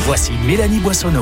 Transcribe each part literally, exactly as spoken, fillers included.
Voici Mélanie Boissonneau.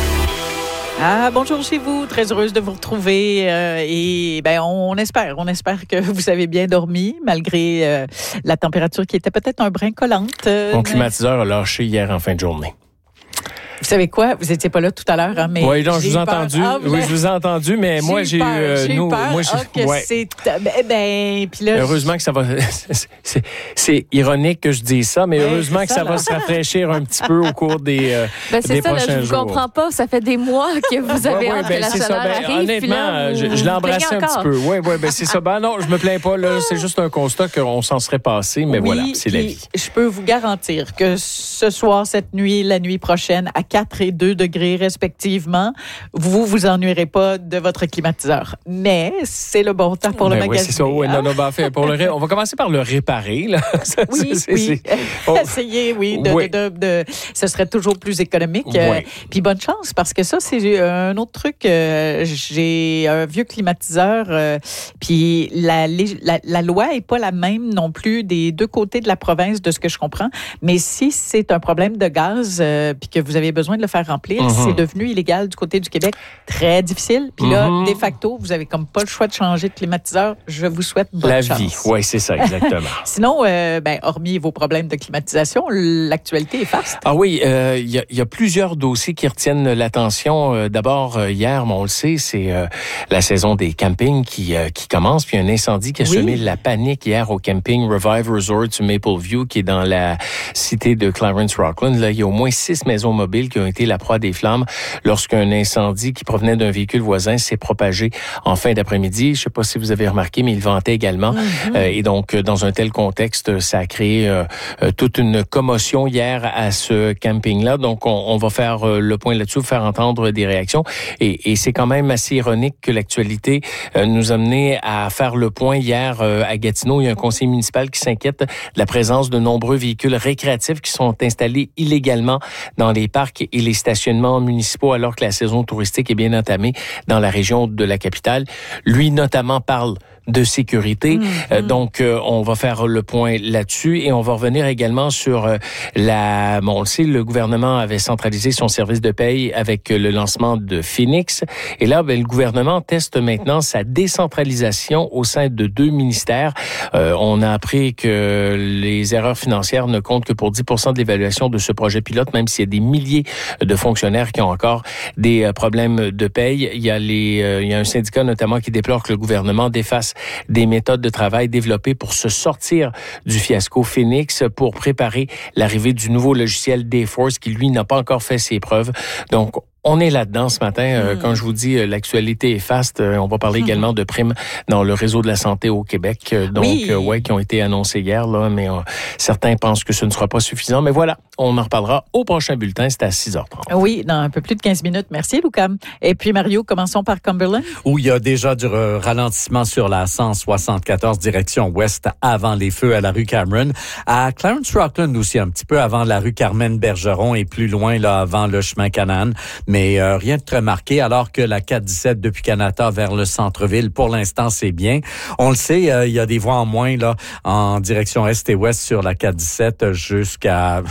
Ah, bonjour chez vous, très heureuse de vous retrouver euh, et ben on espère, on espère que vous avez bien dormi malgré euh, la température qui était peut-être un brin collante. Euh, Mon climatiseur a lâché hier en fin de journée. Vous savez quoi? Vous n'étiez pas là tout à l'heure, hein, mais oui, donc, je vous ai entendu. Ah, oui, je vous ai entendu, mais j'ai moi, j'ai eu... Euh, nous, peur. moi, j'ai ah, que ouais. c'est... Ben, ben, puis là... Heureusement que ça va... C'est, c'est ironique que je dise ça, mais ouais, heureusement que ça, ça va se rafraîchir un petit peu au cours des, euh, ben, c'est des ça, prochains là, je jours. Je ne comprends pas. Ça fait des mois que vous avez ouais, ouais, hâte ben, que la chaleur ben, arrive. Honnêtement, là, je, je l'embrassais un petit peu. Oui, oui, ben, c'est ça. Ben non, je me plains pas. Là, c'est juste un constat qu'on s'en serait passé, mais oui, voilà, c'est la vie. Je peux vous garantir que ce soir, cette nuit, la nuit prochaine, à quatre et deux degrés respectivement, vous vous ennuierez pas de votre climatiseur. Mais c'est le bon temps pour ben le oui, magasiner. c'est ça. Oui, non, non, ben, fait, pour le ré... on va commencer par le réparer. Là. Oui, c'est, oui. C'est... Oh. Essayez, oui, de, oui. De, de, de, ce serait toujours plus économique. Oui. Euh, puis bonne chance, parce que ça, c'est un autre truc. Euh, j'ai un vieux climatiseur, euh, puis la, la, la loi est pas la même non plus des deux côtés de la province, de ce que je comprends. Mais si c'est un problème de gaz, euh, puis que vous avez besoin de le faire remplir, mm-hmm. c'est devenu illégal du côté du Québec, très difficile. Puis là, mm-hmm. de facto, vous avez comme pas le choix de changer de climatiseur. Je vous souhaite bonne la chance. La vie, oui, c'est ça, exactement. Sinon, euh, ben, hormis vos problèmes de climatisation, l'actualité est faste. Ah oui, il euh, y, y a plusieurs dossiers qui retiennent l'attention. Euh, d'abord, euh, hier, on le sait, c'est euh, la saison des campings qui, euh, qui commence. Puis un incendie qui a oui. semé la panique hier au camping Revive Resort to Maple View, qui est dans la cité de Clarence Rockland. Là, il y a au moins six maisons mobiles qui ont été la proie des flammes lorsqu'un incendie qui provenait d'un véhicule voisin s'est propagé en fin d'après-midi. Je ne sais pas si vous avez remarqué, mais il ventait également. Mm-hmm. Euh, et donc, dans un tel contexte, ça a créé euh, toute une commotion hier à ce camping-là. Donc, on, on va faire euh, le point là-dessus, faire entendre des réactions. Et, et c'est quand même assez ironique que l'actualité euh, nous a mené à faire le point hier euh, à Gatineau. Il y a un conseiller municipal qui s'inquiète de la présence de nombreux véhicules récréatifs qui sont installés illégalement dans les parcs et les stationnements municipaux alors que la saison touristique est bien entamée dans la région de la capitale. Lui, notamment, parle de sécurité. Mmh, euh, mmh. Donc, euh, on va faire le point là-dessus et on va revenir également sur euh, la... Bon, on le sait, le gouvernement avait centralisé son service de paye avec euh, le lancement de Phoenix. Et là, ben, le gouvernement teste maintenant sa décentralisation au sein de deux ministères. Euh, on a appris que les erreurs financières ne comptent que pour dix pour cent de l'évaluation de ce projet pilote, même s'il y a des milliers de fonctionnaires qui ont encore des euh, problèmes de paye. Il y a, les, euh, il y a un syndicat notamment qui déplore que le gouvernement défasse des méthodes de travail développées pour se sortir du fiasco Phoenix, pour préparer l'arrivée du nouveau logiciel Dayforce qui, lui, n'a pas encore fait ses preuves. Donc, on est là-dedans ce matin. Euh, mmh. Quand je vous dis euh, l'actualité est faste, euh, on va parler mmh. également de primes dans le réseau de la santé au Québec, euh, donc oui. euh, ouais, qui ont été annoncées hier, là, mais euh, certains pensent que ce ne sera pas suffisant. Mais voilà, on en reparlera au prochain bulletin, c'est à six heures trente. Oui, dans un peu plus de quinze minutes. Merci, Lucas. Et puis, Mario, commençons par Cumberland. Où il y a déjà du ralentissement sur la cent soixante-quatorze direction ouest avant les feux à la rue Cameron. À Clarence Rockland aussi, un petit peu avant la rue Carmen-Bergeron et plus loin, là, avant le chemin Canaan. Mais euh, rien de très marqué, alors que la quatre dix-sept depuis Canada vers le centre-ville, pour l'instant, c'est bien. On le sait, euh, il y a des voies en moins là en direction est et ouest sur la quatre dix-sept jusqu'à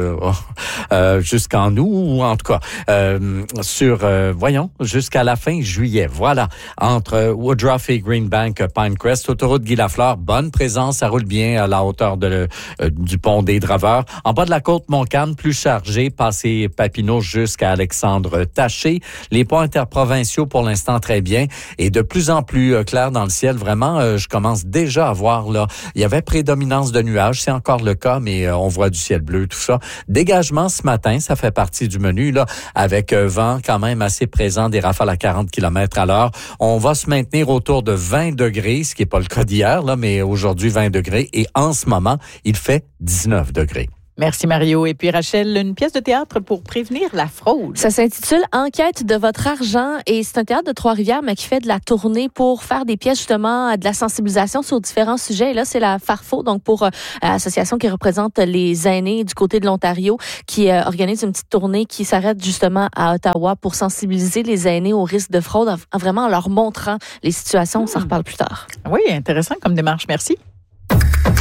euh, jusqu'en août, ou en tout cas euh, sur, euh, voyons, jusqu'à la fin juillet. Voilà, entre Woodruff et Greenbank, Pinecrest, autoroute Guy Lafleur, bonne présence, ça roule bien à la hauteur de, euh, du pont des Draveurs. En bas de la côte Montcalm, plus chargé, passé Papineau jusqu'à Alexandre Taché. Les ponts interprovinciaux, pour l'instant, très bien. Et de plus en plus euh, clair dans le ciel. Vraiment, euh, je commence déjà à voir, là, il y avait prédominance de nuages. C'est encore le cas, mais euh, on voit du ciel bleu, tout ça. Dégagement ce matin, ça fait partie du menu, là, avec euh, vent quand même assez présent, des rafales à quarante kilomètres à l'heure. On va se maintenir autour de vingt degrés, ce qui n'est pas le cas d'hier, là, mais aujourd'hui, vingt degrés. Et en ce moment, il fait dix-neuf degrés. Merci Mario. Et puis Rachel, une pièce de théâtre pour prévenir la fraude. Ça s'intitule Enquête de votre argent et c'est un théâtre de Trois-Rivières mais qui fait de la tournée pour faire des pièces justement de la sensibilisation sur différents sujets. Et là, c'est la Farfo, donc pour euh, l'association qui représente les aînés du côté de l'Ontario, qui euh, organise une petite tournée qui s'arrête justement à Ottawa pour sensibiliser les aînés au risque de fraude, en, en vraiment en leur montrant les situations. Mmh. On s'en reparle plus tard. Oui, intéressant comme démarche. Merci.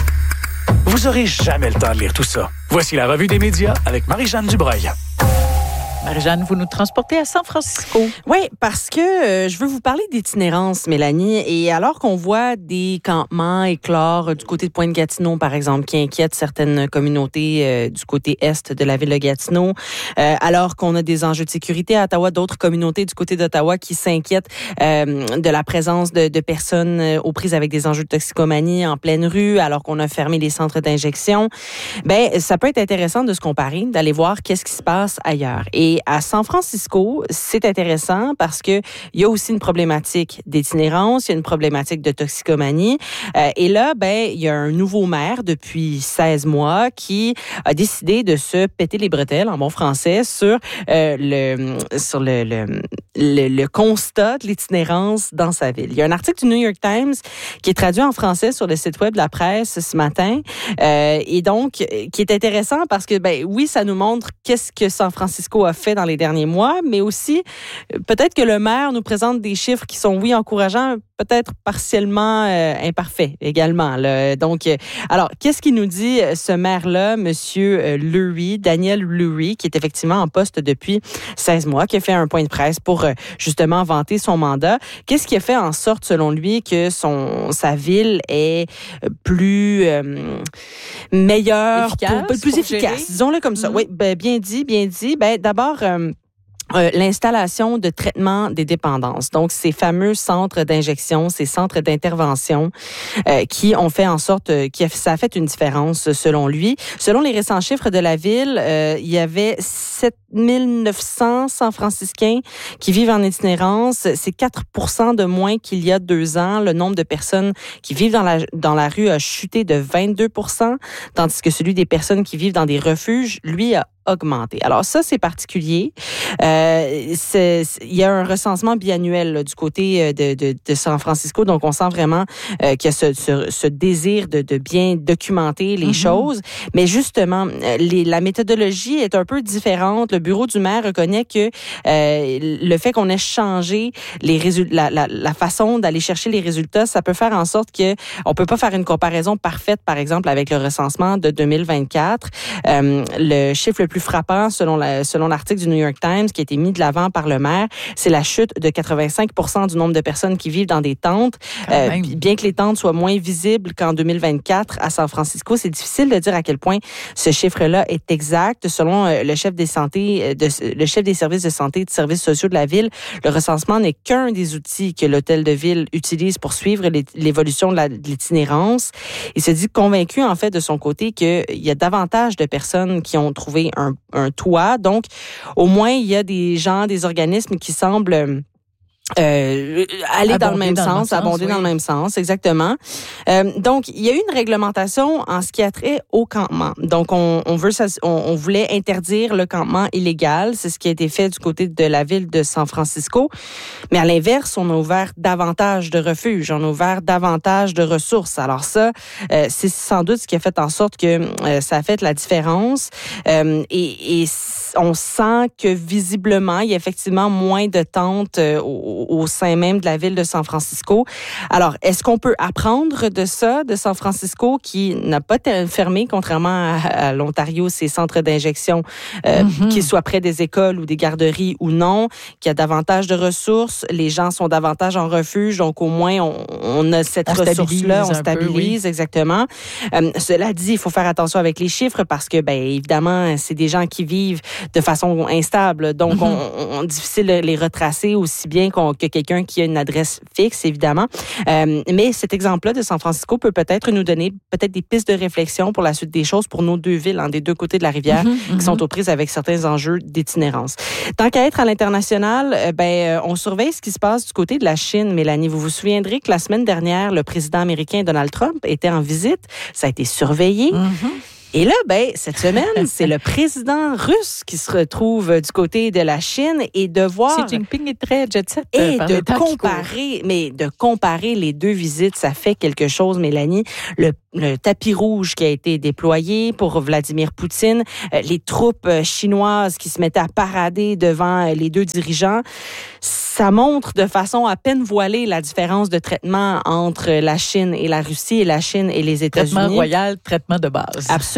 Vous aurez jamais le temps de lire tout ça. Voici la revue des médias avec Marie-Jeanne Dubreuil. Marie-Jeanne, vous nous transportez à San Francisco. Oui, parce que euh, je veux vous parler d'itinérance, Mélanie. Et alors qu'on voit des campements éclore du côté de Pointe-Gatineau, par exemple, qui inquiètent certaines communautés euh, du côté est de la ville de Gatineau, euh, alors qu'on a des enjeux de sécurité à Ottawa, d'autres communautés du côté d'Ottawa qui s'inquiètent euh, de la présence de, de personnes euh, aux prises avec des enjeux de toxicomanie en pleine rue, alors qu'on a fermé les centres d'injection. Ben, ça peut être intéressant de se comparer, d'aller voir qu'est-ce qui se passe ailleurs. Et à San Francisco, c'est intéressant parce que il y a aussi une problématique d'itinérance, il y a une problématique de toxicomanie. Euh, et là, ben, il y a un nouveau maire depuis seize mois qui a décidé de se péter les bretelles, en bon français, sur euh, le sur le, le, le, le constat de l'itinérance dans sa ville. Il y a un article du New York Times qui est traduit en français sur le site web de la presse ce matin, euh, et donc qui est intéressant parce que, ben, oui, ça nous montre qu'est-ce que San Francisco a fait dans les derniers mois, mais aussi peut-être que le maire nous présente des chiffres qui sont, oui, encourageants, peut-être partiellement euh, imparfaits également. Là. Donc, euh, alors, qu'est-ce qu'il nous dit, ce maire-là, Monsieur euh, Lurie, Daniel Lurie, qui est effectivement en poste depuis seize mois, qui a fait un point de presse pour euh, justement vanter son mandat. Qu'est-ce qui a fait en sorte, selon lui, que son sa ville est plus euh, meilleure, efficace, pour, plus efficace, disons-le comme ça. Mm-hmm. Oui, ben, bien dit, bien dit. Ben, d'abord, euh, Euh, l'installation de traitement des dépendances. Donc, ces fameux centres d'injection, ces centres d'intervention euh, qui ont fait en sorte euh, que ça a fait une différence selon lui. Selon les récents chiffres de la ville, euh, il y avait sept mille neuf cents San-Franciscains qui vivent en itinérance. C'est quatre pour cent de moins qu'il y a deux ans. Le nombre de personnes qui vivent dans la, dans la rue a chuté de vingt-deux pour cent, tandis que celui des personnes qui vivent dans des refuges, lui, a augmenté. Alors ça, c'est particulier. Euh, c'est, c'est, il y a un recensement biannuel là, du côté de, de, de San Francisco, donc on sent vraiment euh, qu'il y a ce, ce, ce désir de, de bien documenter les mm-hmm. choses. Mais justement, les, la méthodologie est un peu différente. Le bureau du maire reconnaît que euh, le fait qu'on ait changé les résultats, la, la, la façon d'aller chercher les résultats, ça peut faire en sorte que on peut pas faire une comparaison parfaite, par exemple, avec le recensement de deux mille vingt-quatre. Euh, le chiffre le plus frappant, selon, la, selon l'article du New York Times qui a été mis de l'avant par le maire, c'est la chute de quatre-vingt-cinq pour cent du nombre de personnes qui vivent dans des tentes. Euh, bien que les tentes soient moins visibles qu'en deux mille vingt-quatre à San Francisco, c'est difficile de dire à quel point ce chiffre-là est exact. Selon euh, le chef des santé, de, le chef des services de santé et de services sociaux de la ville, le recensement n'est qu'un des outils que l'hôtel de ville utilise pour suivre les, l'évolution de, la, de l'itinérance. Il se dit convaincu, en fait, de son côté, qu'il y a davantage de personnes qui ont trouvé un Un, un toit. Donc, au moins, il y a des gens, des organismes qui semblent Euh, aller dans le même dans sens, le abonder oui. dans le même sens, exactement. Euh, donc, il y a eu une réglementation en ce qui a trait au campement. Donc, on, on veut, on, on voulait interdire le campement illégal. C'est ce qui a été fait du côté de la ville de San Francisco. Mais à l'inverse, on a ouvert davantage de refuges, on a ouvert davantage de ressources. Alors ça, euh, c'est sans doute ce qui a fait en sorte que euh, ça a fait la différence. Euh, et, et on sent que visiblement, il y a effectivement moins de tentes euh, au au sein même de la ville de San Francisco. Alors, est-ce qu'on peut apprendre de ça, de San Francisco, qui n'a pas fermé, contrairement à, à l'Ontario, ses centres d'injection, euh, mm-hmm. qu'ils soient près des écoles ou des garderies ou non, qu'il y a davantage de ressources, les gens sont davantage en refuge, donc au moins, on, on a cette on ressource-là, on stabilise, peu, oui. exactement. Euh, cela dit, il faut faire attention avec les chiffres parce que, ben évidemment, c'est des gens qui vivent de façon instable, donc mm-hmm. on, on, difficile de les retracer aussi bien qu'on que quelqu'un qui a une adresse fixe, évidemment. Euh, mais cet exemple-là de San Francisco peut peut-être nous donner peut-être des pistes de réflexion pour la suite des choses pour nos deux villes, hein, des deux côtés de la rivière, mm-hmm, qui mm-hmm. sont aux prises avec certains enjeux d'itinérance. Tant qu'à être à l'international, euh, ben, on surveille ce qui se passe du côté de la Chine, Mélanie. Vous vous souviendrez que la semaine dernière, le président américain Donald Trump était en visite. Ça a été surveillé. Mm-hmm. Et là, ben, cette semaine, c'est le président russe qui se retrouve du côté de la Chine et de voir... Xi Jinping est très jet-set. Et de comparer, mais de comparer les deux visites, ça fait quelque chose, Mélanie. Le, le tapis rouge qui a été déployé pour Vladimir Poutine, euh, les troupes chinoises qui se mettaient à parader devant les deux dirigeants, ça montre de façon à peine voilée la différence de traitement entre la Chine et la Russie et la Chine et les États-Unis. Traitement royal, traitement de base. Absolument.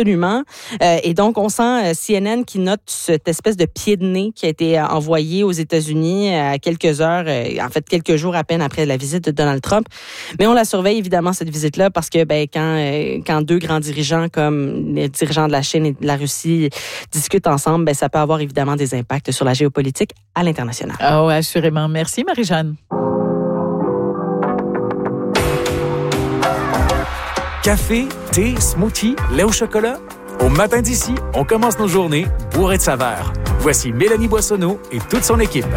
absolument. Euh, et donc, on sent euh, C N N qui note cette espèce de pied de nez qui a été euh, envoyé aux États-Unis euh, à quelques heures, euh, en fait quelques jours à peine après la visite de Donald Trump. Mais on la surveille évidemment cette visite-là parce que ben quand euh, quand deux grands dirigeants comme les dirigeants de la Chine et de la Russie discutent ensemble, ben ça peut avoir évidemment des impacts sur la géopolitique à l'international. Ah oui, assurément. Merci Marie-Jeanne. Café, thé, smoothie, lait au chocolat. Au matin d'ici, on commence nos journées bourrées de saveurs. Voici Mélanie Boissonneau et toute son équipe.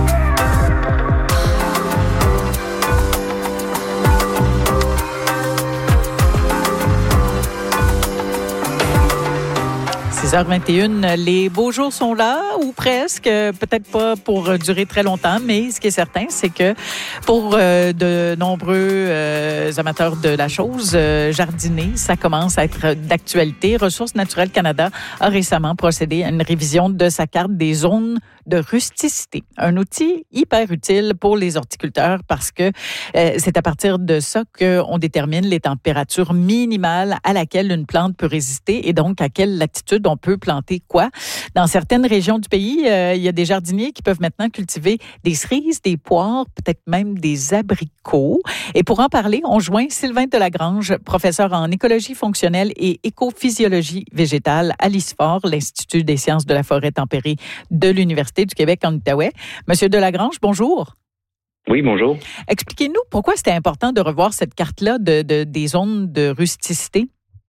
six heures vingt et une, les beaux jours sont là, ou presque, peut-être pas pour durer très longtemps, mais ce qui est certain, c'est que pour euh, de nombreux euh, amateurs de la chose, euh, jardiner, ça commence à être d'actualité. Ressources naturelles Canada a récemment procédé à une révision de sa carte des zones de rusticité. Un outil hyper utile pour les horticulteurs parce que euh, c'est à partir de ça qu'on détermine les températures minimales à laquelle une plante peut résister et donc à quelle latitude on peut planter quoi. Dans certaines régions du pays, euh, il y a des jardiniers qui peuvent maintenant cultiver des cerises, des poires, peut-être même des abricots. Et pour en parler, on joint Sylvain Delagrange, professeur en écologie fonctionnelle et écophysiologie végétale à l'I S F O R, l'Institut des sciences de la forêt tempérée de l'Université du Québec en Outaouais. Monsieur Delagrange, bonjour. Oui, bonjour. Expliquez-nous pourquoi c'était important de revoir cette carte-là de, de, des zones de rusticité.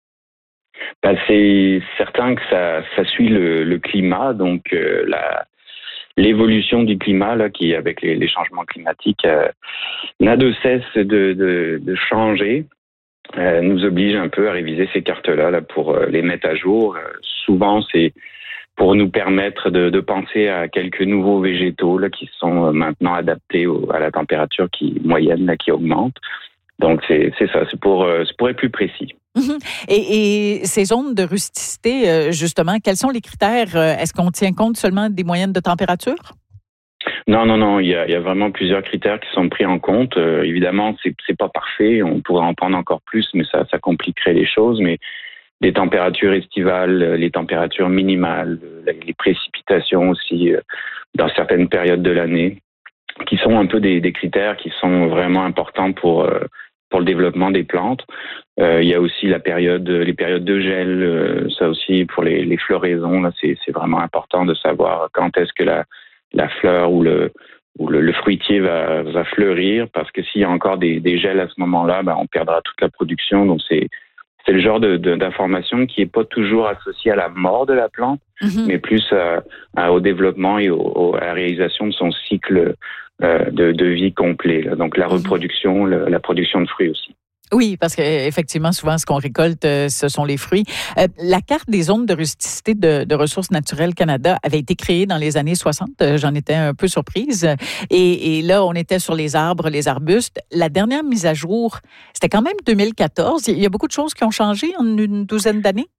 Ben, c'est certain que ça, ça suit le, le climat, donc euh, la, l'évolution du climat, là, qui avec les, les changements climatiques, euh, n'a de cesse de, de, de changer, euh, nous oblige un peu à réviser ces cartes-là là, pour euh, les mettre à jour. Euh, souvent, c'est pour nous permettre de, de penser à quelques nouveaux végétaux là, qui sont maintenant adaptés au, à la température qui, moyenne là, qui augmente. Donc, c'est, c'est ça, c'est pour, c'est pour être plus précis. Et, et ces zones de rusticité, justement, quels sont les critères? Est-ce qu'on tient compte seulement des moyennes de température? Non, non, non. Il y a, il y a vraiment plusieurs critères qui sont pris en compte. Euh, évidemment, c'est, c'est pas parfait. On pourrait en prendre encore plus, mais ça, ça compliquerait les choses. Mais les températures estivales, les températures minimales, les précipitations aussi euh, dans certaines périodes de l'année, qui sont un peu des, des critères qui sont vraiment importants pour euh, pour le développement des plantes. Euh, il y a aussi la période, les périodes de gel, euh, ça aussi pour les, les floraisons, là, c'est, c'est vraiment important de savoir quand est-ce que la, la fleur ou le ou le, le fruitier va, va fleurir, parce que s'il y a encore des, des gels à ce moment-là, ben, on perdra toute la production. Donc c'est c'est le genre de, de, d'information qui est pas toujours associée à la mort de la plante, mm-hmm. mais plus à, à, au développement et au, au, à la réalisation de son cycle euh, de, de vie complet. Là. Donc la reproduction, mm-hmm. le, la production de fruits aussi. Oui, parce qu'effectivement, souvent, ce qu'on récolte, ce sont les fruits. Euh, la carte des zones de rusticité de, de Ressources naturelles Canada avait été créée dans les années soixante. J'en étais un peu surprise. Et, et là, on était sur les arbres, les arbustes. La dernière mise à jour, c'était quand même deux mille quatorze. Il y a beaucoup de choses qui ont changé en une douzaine d'années?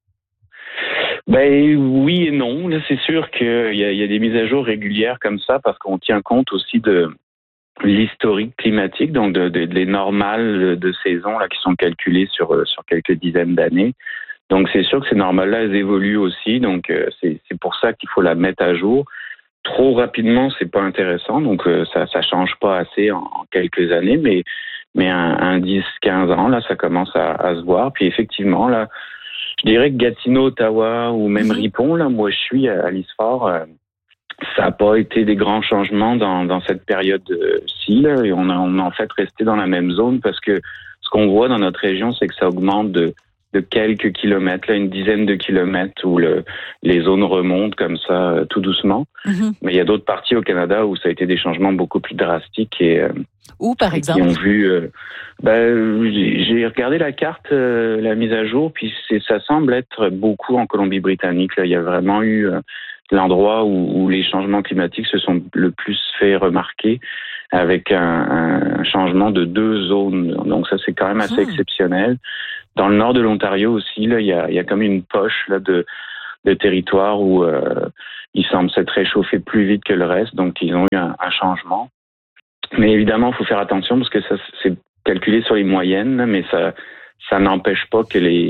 Ben oui et non. Là, c'est sûr qu'il y a, il y a des mises à jour régulières comme ça parce qu'on tient compte aussi de l'historique climatique, donc de, de, de les normales de saison là qui sont calculées sur sur quelques dizaines d'années. Donc c'est sûr que ces normales-là, elles évoluent aussi. Donc euh, c'est c'est pour ça qu'il faut la mettre à jour. Trop rapidement, c'est pas intéressant. Donc euh, ça ça change pas assez en, en quelques années, mais mais un, un dix quinze ans là, ça commence à, à se voir. Puis effectivement là, je dirais que Gatineau, Ottawa ou même Ripon là, moi je suis à, à l'I S F O R. Euh, Ça n'a pas été des grands changements dans, dans cette période-ci. Là, et on a, on a en fait resté dans la même zone parce que ce qu'on voit dans notre région, c'est que ça augmente de, de quelques kilomètres, là, une dizaine de kilomètres où le, les zones remontent comme ça euh, tout doucement. Mm-hmm. Mais il y a d'autres parties au Canada où ça a été des changements beaucoup plus drastiques et euh, où par exemple qui ont vu. Euh, ben, j'ai, j'ai regardé la carte, euh, la mise à jour, puis c'est, ça semble être beaucoup en Colombie-Britannique. Là, il y a vraiment eu euh, l'endroit où, où les changements climatiques se sont le plus fait remarquer, avec un, un changement de deux zones. Donc ça, c'est quand même assez mmh. exceptionnel. Dans le nord de l'Ontario aussi, là, il y a, il y a comme une poche là de, de territoire où euh, ils semblent s'être réchauffés plus vite que le reste. Donc ils ont eu un, un changement. Mais évidemment, il faut faire attention parce que ça, c'est calculé sur les moyennes, mais ça, ça n'empêche pas que les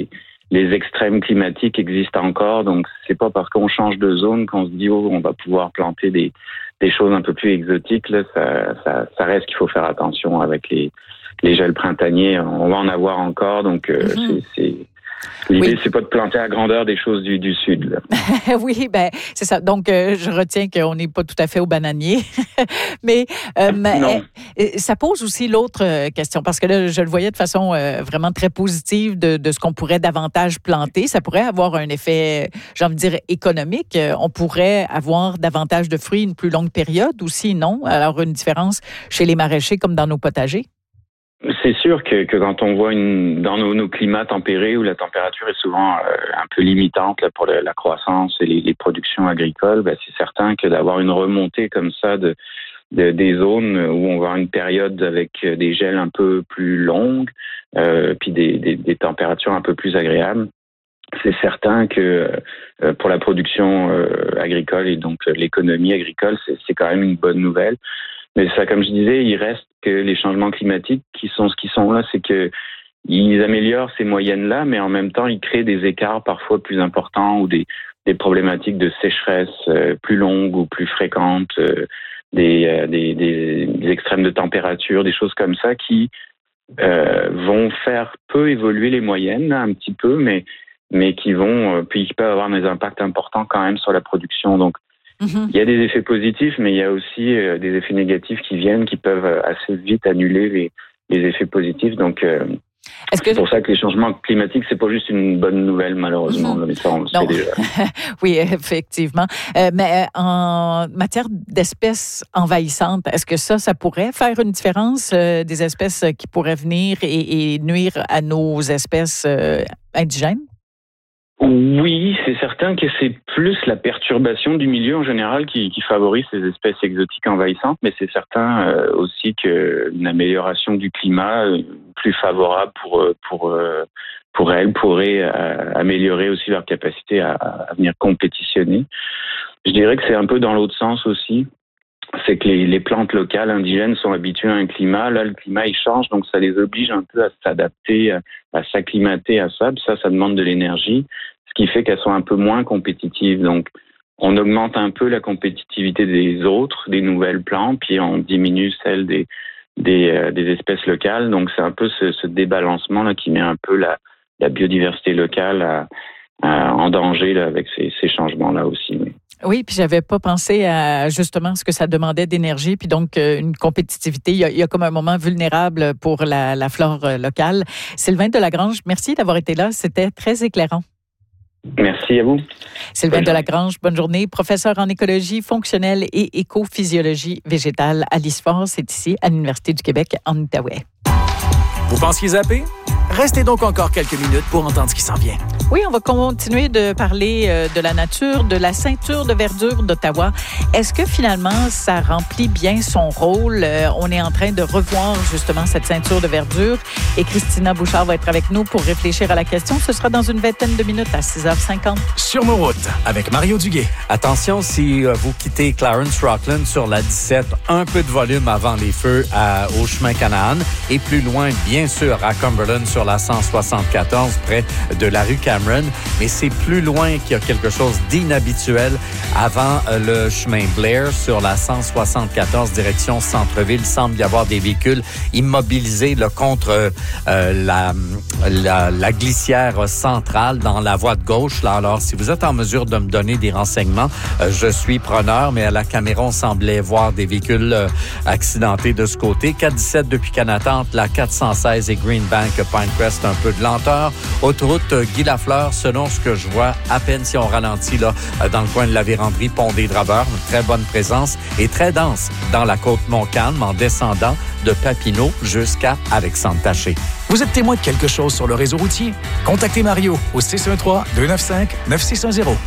les extrêmes climatiques existent encore, donc c'est pas parce qu'on change de zone qu'on se dit oh on va pouvoir planter des des choses un peu plus exotiques. Là, ça ça, ça reste qu'il faut faire attention avec les les gels printaniers. On va en avoir encore, donc euh, mm-hmm. c'est, c'est L'idée, oui. c'est pas de planter à grandeur des choses du, du Sud. Là. Oui, ben c'est ça. Donc, euh, je retiens qu'on n'est pas tout à fait au bananier. Mais euh, non. Euh, ça pose aussi l'autre question, parce que là, je le voyais de façon euh, vraiment très positive de, de ce qu'on pourrait davantage planter. Ça pourrait avoir un effet, j'ai envie de dire, économique. On pourrait avoir davantage de fruits une plus longue période aussi, non? Alors, une différence chez les maraîchers comme dans nos potagers? C'est sûr que, que quand on voit une, dans nos, nos climats tempérés où la température est souvent euh, un peu limitante là, pour le, la croissance et les, les productions agricoles, ben, c'est certain que d'avoir une remontée comme ça de, de des zones où on va avoir une période avec des gels un peu plus longues, euh, puis des, des, des températures un peu plus agréables, c'est certain que euh, pour la production euh, agricole et donc l'économie agricole, c'est, c'est quand même une bonne nouvelle. Mais ça, comme je disais, il reste que les changements climatiques qui sont ce qu'ils sont là, c'est que ils améliorent ces moyennes-là, mais en même temps, ils créent des écarts parfois plus importants ou des, des problématiques de sécheresse euh, plus longues ou plus fréquentes, euh, des, euh, des, des, des extrêmes de température, des choses comme ça qui euh, vont faire peu évoluer les moyennes, là, un petit peu, mais mais qui vont euh, puis qui peuvent avoir des impacts importants quand même sur la production. Donc Mm-hmm. il y a des effets positifs, mais il y a aussi euh, des effets négatifs qui viennent, qui peuvent assez vite annuler les, les effets positifs. Donc, euh, Est-ce que... c'est pour ça que les changements climatiques, c'est pas juste une bonne nouvelle, malheureusement. Mm-hmm. Mais ça, on le sait déjà. Oui, effectivement. Euh, mais en matière d'espèces envahissantes, est-ce que ça, ça pourrait faire une différence, euh, des espèces qui pourraient venir et, et nuire à nos espèces euh, indigènes? Oui, c'est certain que c'est plus la perturbation du milieu en général qui, qui favorise ces espèces exotiques envahissantes, mais c'est certain euh, aussi qu'une amélioration du climat euh, plus favorable pour pour euh, pour elles pourrait euh, améliorer aussi leur capacité à, à venir compétitionner. Je dirais que c'est un peu dans l'autre sens aussi. C'est que les, les plantes locales indigènes sont habituées à un climat. Là, le climat, il change, donc ça les oblige un peu à s'adapter, à, à s'acclimater à ça. Puis ça, ça demande de l'énergie, ce qui fait qu'elles sont un peu moins compétitives. Donc, on augmente un peu la compétitivité des autres, des nouvelles plantes, puis on diminue celle des des, euh, des espèces locales. Donc, c'est un peu ce, ce débalancement-là qui met un peu la, la biodiversité locale à, à, en danger là, avec ces, ces changements-là aussi. Mais... Oui, puis j'avais pas pensé à justement ce que ça demandait d'énergie, puis donc euh, une compétitivité. Il y, a, il y a comme un moment vulnérable pour la, la flore euh, locale. Sylvain Delagrange, merci d'avoir été là. C'était très éclairant. Merci à vous. Sylvain Delagrange, bonne journée. Professeur en écologie fonctionnelle et écophysiologie végétale à l'I S F O R. C'est ici, à l'Université du Québec, en Outaouais. Vous pensiez zapper? Restez donc encore quelques minutes pour entendre ce qui s'en vient. Oui, on va continuer de parler euh, de la nature, de la ceinture de verdure d'Ottawa. Est-ce que finalement, ça remplit bien son rôle? Euh, on est en train de revoir justement cette ceinture de verdure et Christina Bouchard va être avec nous pour réfléchir à la question. Ce sera dans une vingtaine de minutes à six heures cinquante. Sur nos routes, avec Mario Duguay. Attention, si vous quittez Clarence Rockland sur la dix-sept, un peu de volume avant les feux à, au chemin Canaan et plus loin, bien sûr, à Cumberland sur la cent soixante-quatorze, près de la rue Cameron. Mais c'est plus loin qu'il y a quelque chose d'inhabituel avant le chemin Blair sur la cent soixante-quatorze direction centre-ville. Il semble y avoir des véhicules immobilisés là, contre euh, la, la, la glissière centrale dans la voie de gauche. Là. Alors, si vous êtes en mesure de me donner des renseignements, euh, je suis preneur, mais à la caméra, on semblait voir des véhicules euh, accidentés de ce côté. quatre dix-sept depuis Canatante, la quatre cent seize et Greenbank, Pinecrest, un peu de lenteur. Autoroute euh, Guy Lafleur, selon ce que je vois, à peine si on ralentit là, dans le coin de la Vérandrie, Pont des Draveurs, une très bonne présence et très dense dans la côte Montcalm en descendant de Papineau jusqu'à Alexandre-Taché. Vous êtes témoin de quelque chose sur le réseau routier? Contactez Mario au six un trois, deux neuf cinq, neuf six un zéro.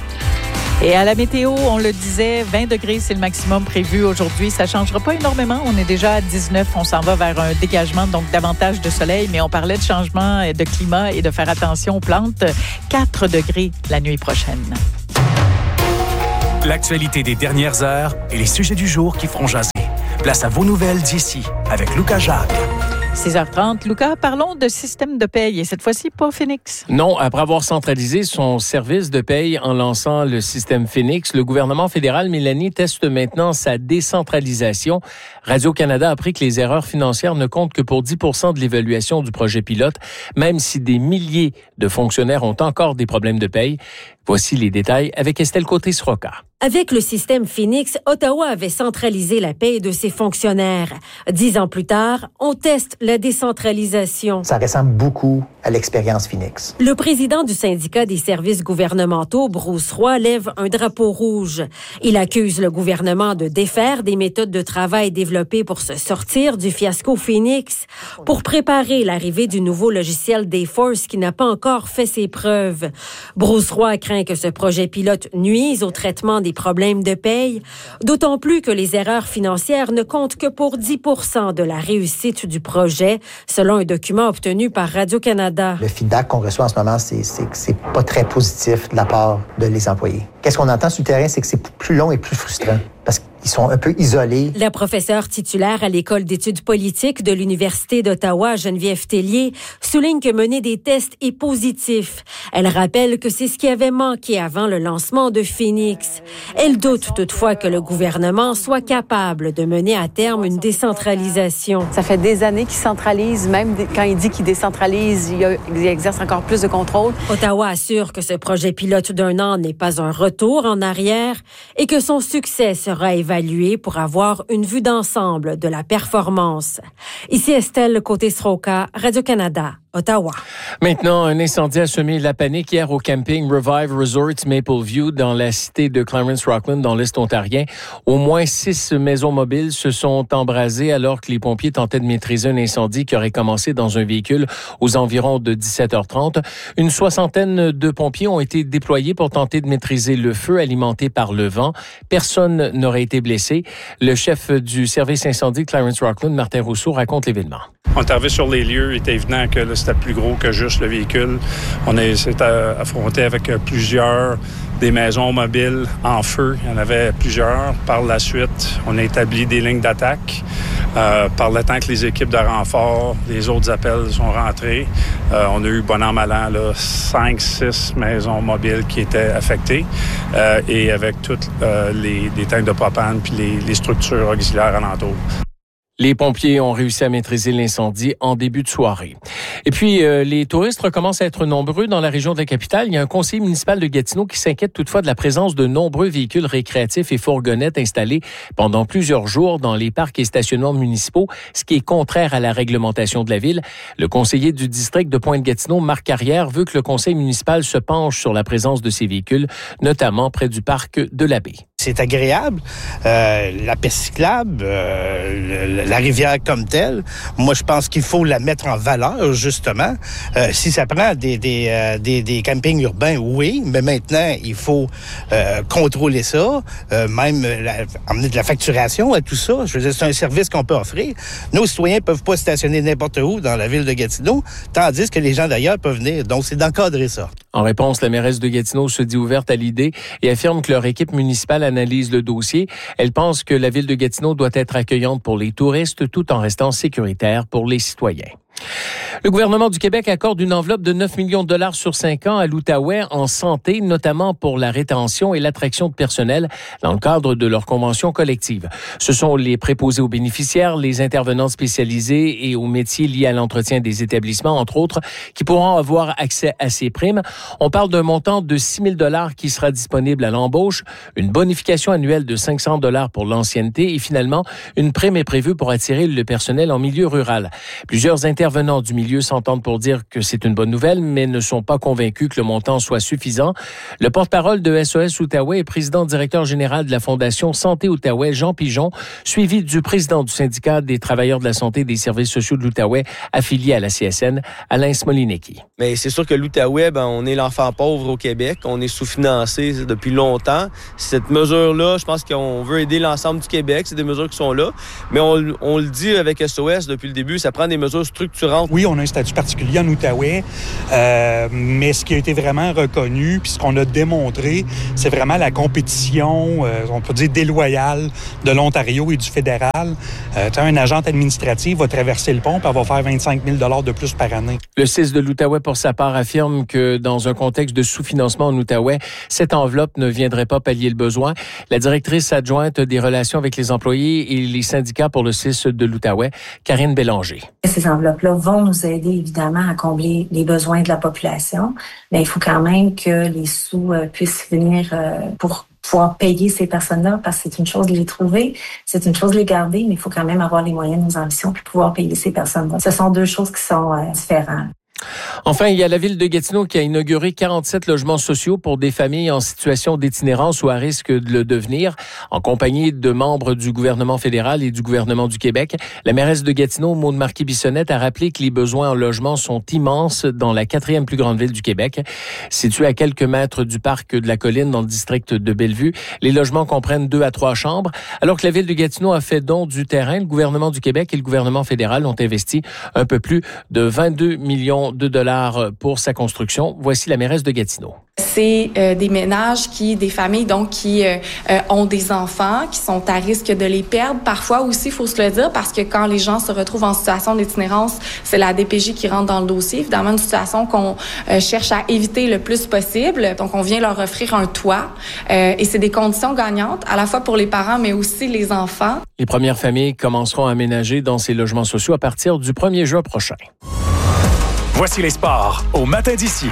Et à la météo, on le disait, vingt degrés, c'est le maximum prévu aujourd'hui. Ça ne changera pas énormément. On est déjà à dix-neuf. On s'en va vers un dégagement, donc davantage de soleil. Mais on parlait de changement de climat et de faire attention aux plantes. quatre degrés la nuit prochaine. L'actualité des dernières heures et les sujets du jour qui feront jaser. Place à vos nouvelles d'ici avec Lucas Jacques. six heures trente. Lucas, parlons de système de paye et cette fois-ci pas Phoenix. Non, après avoir centralisé son service de paye en lançant le système Phoenix, le gouvernement fédéral, Mélanie, teste maintenant sa décentralisation. Radio-Canada a appris que les erreurs financières ne comptent que pour dix pour cent de l'évaluation du projet pilote, même si des milliers de fonctionnaires ont encore des problèmes de paye. Voici les détails avec Estelle Côté-Sroka. Avec le système Phoenix, Ottawa avait centralisé la paie de ses fonctionnaires. Dix ans plus tard, on teste la décentralisation. Ça ressemble beaucoup à l'expérience Phoenix. Le président du syndicat des services gouvernementaux, Bruce Roy, lève un drapeau rouge. Il accuse le gouvernement de défaire des méthodes de travail développées pour se sortir du fiasco Phoenix, pour préparer l'arrivée du nouveau logiciel Dayforce qui n'a pas encore fait ses preuves. Bruce Roy craint que ce projet pilote nuise au traitement des problèmes de paye, d'autant plus que les erreurs financières ne comptent que pour dix pour cent de la réussite du projet, selon un document obtenu par Radio-Canada. Le feedback qu'on reçoit en ce moment, c'est, c'est que c'est pas très positif de la part de les employés. Qu'est-ce qu'on entend sur le terrain, c'est que c'est plus long et plus frustrant parce qu'ils sont un peu isolés. La professeure titulaire à l'École d'études politiques de l'Université d'Ottawa, Geneviève Tellier, souligne que mener des tests est positif. Elle rappelle que c'est ce qui avait manqué avant le lancement de Phoenix. Elle doute toutefois que le gouvernement soit capable de mener à terme une décentralisation. Ça fait des années qu'il centralise, même quand il dit qu'il décentralise, il, a, il exerce encore plus de contrôle. Ottawa assure que ce projet pilote d'un an n'est pas un retour en arrière et que son succès sera évalué pour avoir une vue d'ensemble de la performance. Ici Estelle Côté-Sroka, Radio-Canada. Ottawa. Maintenant, un incendie a semé la panique hier au camping Revive Resorts Mapleview dans la cité de Clarence Rockland dans l'Est ontarien. Au moins six maisons mobiles se sont embrasées alors que les pompiers tentaient de maîtriser un incendie qui aurait commencé dans un véhicule aux environs de dix-sept heures trente. Une soixantaine de pompiers ont été déployés pour tenter de maîtriser le feu alimenté par le vent. Personne n'aurait été blessé. Le chef du service incendie de Clarence Rockland, Martin Rousseau, raconte l'événement. On est arrivé sur les lieux, il était évident que là, c'était plus gros que juste le véhicule. On a essayé d'affronter avec plusieurs des maisons mobiles en feu. Il y en avait plusieurs. Par la suite, on a établi des lignes d'attaque. Euh, par le temps que les équipes de renfort, les autres appels sont rentrés, euh, on a eu bon an, mal an, là, cinq, six maisons mobiles qui étaient affectées euh, et avec toutes euh, les, les tanks de propane puis les, les structures auxiliaires alentour. Les pompiers ont réussi à maîtriser l'incendie en début de soirée. Et puis, euh, les touristes recommencent à être nombreux dans la région de la capitale. Il y a un conseiller municipal de Gatineau qui s'inquiète toutefois de la présence de nombreux véhicules récréatifs et fourgonnettes installés pendant plusieurs jours dans les parcs et stationnements municipaux, ce qui est contraire à la réglementation de la ville. Le conseiller du district de Pointe-Gatineau, Marc Carrière, veut que le conseil municipal se penche sur la présence de ces véhicules, notamment près du parc de la Baie. C'est agréable. Euh, la piste cyclable, euh, la rivière comme telle, moi, je pense qu'il faut la mettre en valeur, justement. Euh, si ça prend des, des, euh, des, des campings urbains, oui, mais maintenant, il faut euh, contrôler ça, euh, même la, amener de la facturation à tout ça. Je veux dire, c'est un service qu'on peut offrir. Nos citoyens peuvent pas stationner n'importe où dans la ville de Gatineau, tandis que les gens d'ailleurs peuvent venir. Donc, c'est d'encadrer ça. En réponse, la mairesse de Gatineau se dit ouverte à l'idée et affirme que leur équipe municipale analyse le dossier. Elle pense que la ville de Gatineau doit être accueillante pour les touristes tout en restant sécuritaire pour les citoyens. Le gouvernement du Québec accorde une enveloppe de neuf millions de dollars sur cinq ans à l'Outaouais en santé, notamment pour la rétention et l'attraction de personnel dans le cadre de leur convention collective. Ce sont les préposés aux bénéficiaires, les intervenants spécialisés et aux métiers liés à l'entretien des établissements, entre autres, qui pourront avoir accès à ces primes. On parle d'un montant de six mille dollars qui sera disponible à l'embauche, une bonification annuelle de cinq cents dollars pour l'ancienneté et finalement, une prime est prévue pour attirer le personnel en milieu rural. Plusieurs intervenants du milieu s'entendent pour dire que c'est une bonne nouvelle, mais ne sont pas convaincus que le montant soit suffisant. Le porte-parole de S O S Outaouais et président-directeur général de la Fondation Santé Outaouais, Jean Pigeon, suivi du président du syndicat des travailleurs de la santé et des services sociaux de l'Outaouais, affilié à la C S N, Alain Smolinecki. Mais c'est sûr que l'Outaouais, ben, on est l'enfant pauvre au Québec. On est sous-financé depuis longtemps. Cette mesure-là, je pense qu'on veut aider l'ensemble du Québec. C'est des mesures qui sont là. Mais on, on le dit avec S O S depuis le début, ça prend des mesures structurelles que tu rentres? Oui, on a un statut particulier en Outaouais, euh, mais ce qui a été vraiment reconnu, puis ce qu'on a démontré, c'est vraiment la compétition, euh, on peut dire déloyale, de l'Ontario et du fédéral. Euh, tu sais, un agent administratif va traverser le pont, puis elle va faire vingt-cinq mille dollars de plus par année. Le C I S de l'Outaouais, pour sa part, affirme que dans un contexte de sous-financement en Outaouais, cette enveloppe ne viendrait pas pallier le besoin. La directrice adjointe des relations avec les employés et les syndicats pour le C I S de l'Outaouais, Karine Bélanger. Ces enveloppes-là vont nous aider évidemment à combler les besoins de la population, mais il faut quand même que les sous euh, puissent venir euh, pour pouvoir payer ces personnes-là, parce que c'est une chose de les trouver, c'est une chose de les garder, mais il faut quand même avoir les moyens de nos ambitions pour pouvoir payer ces personnes-là. Ce sont deux choses qui sont euh, différentes. Enfin, il y a la ville de Gatineau qui a inauguré quarante-sept logements sociaux pour des familles en situation d'itinérance ou à risque de le devenir, en compagnie de membres du gouvernement fédéral et du gouvernement du Québec. La mairesse de Gatineau, Maude Marquis-Bissonnette, a rappelé que les besoins en logement sont immenses dans la quatrième plus grande ville du Québec. Située à quelques mètres du parc de la Colline dans le district de Bellevue, les logements comprennent deux à trois chambres. Alors que la ville de Gatineau a fait don du terrain, le gouvernement du Québec et le gouvernement fédéral ont investi un peu plus de vingt-deux millions de dollars pour sa construction. Voici la mairesse de Gatineau. C'est euh, des ménages qui, des familles donc qui euh, euh, ont des enfants, qui sont à risque de les perdre. Parfois aussi, il faut se le dire, parce que quand les gens se retrouvent en situation d'itinérance, c'est la D P J qui rentre dans le dossier. Évidemment, une situation qu'on euh, cherche à éviter le plus possible. Donc, on vient leur offrir un toit. Euh, et c'est des conditions gagnantes, à la fois pour les parents, mais aussi les enfants. Les premières familles commenceront à aménager dans ces logements sociaux à partir du premier juin prochain. Voici les sports au matin d'ici.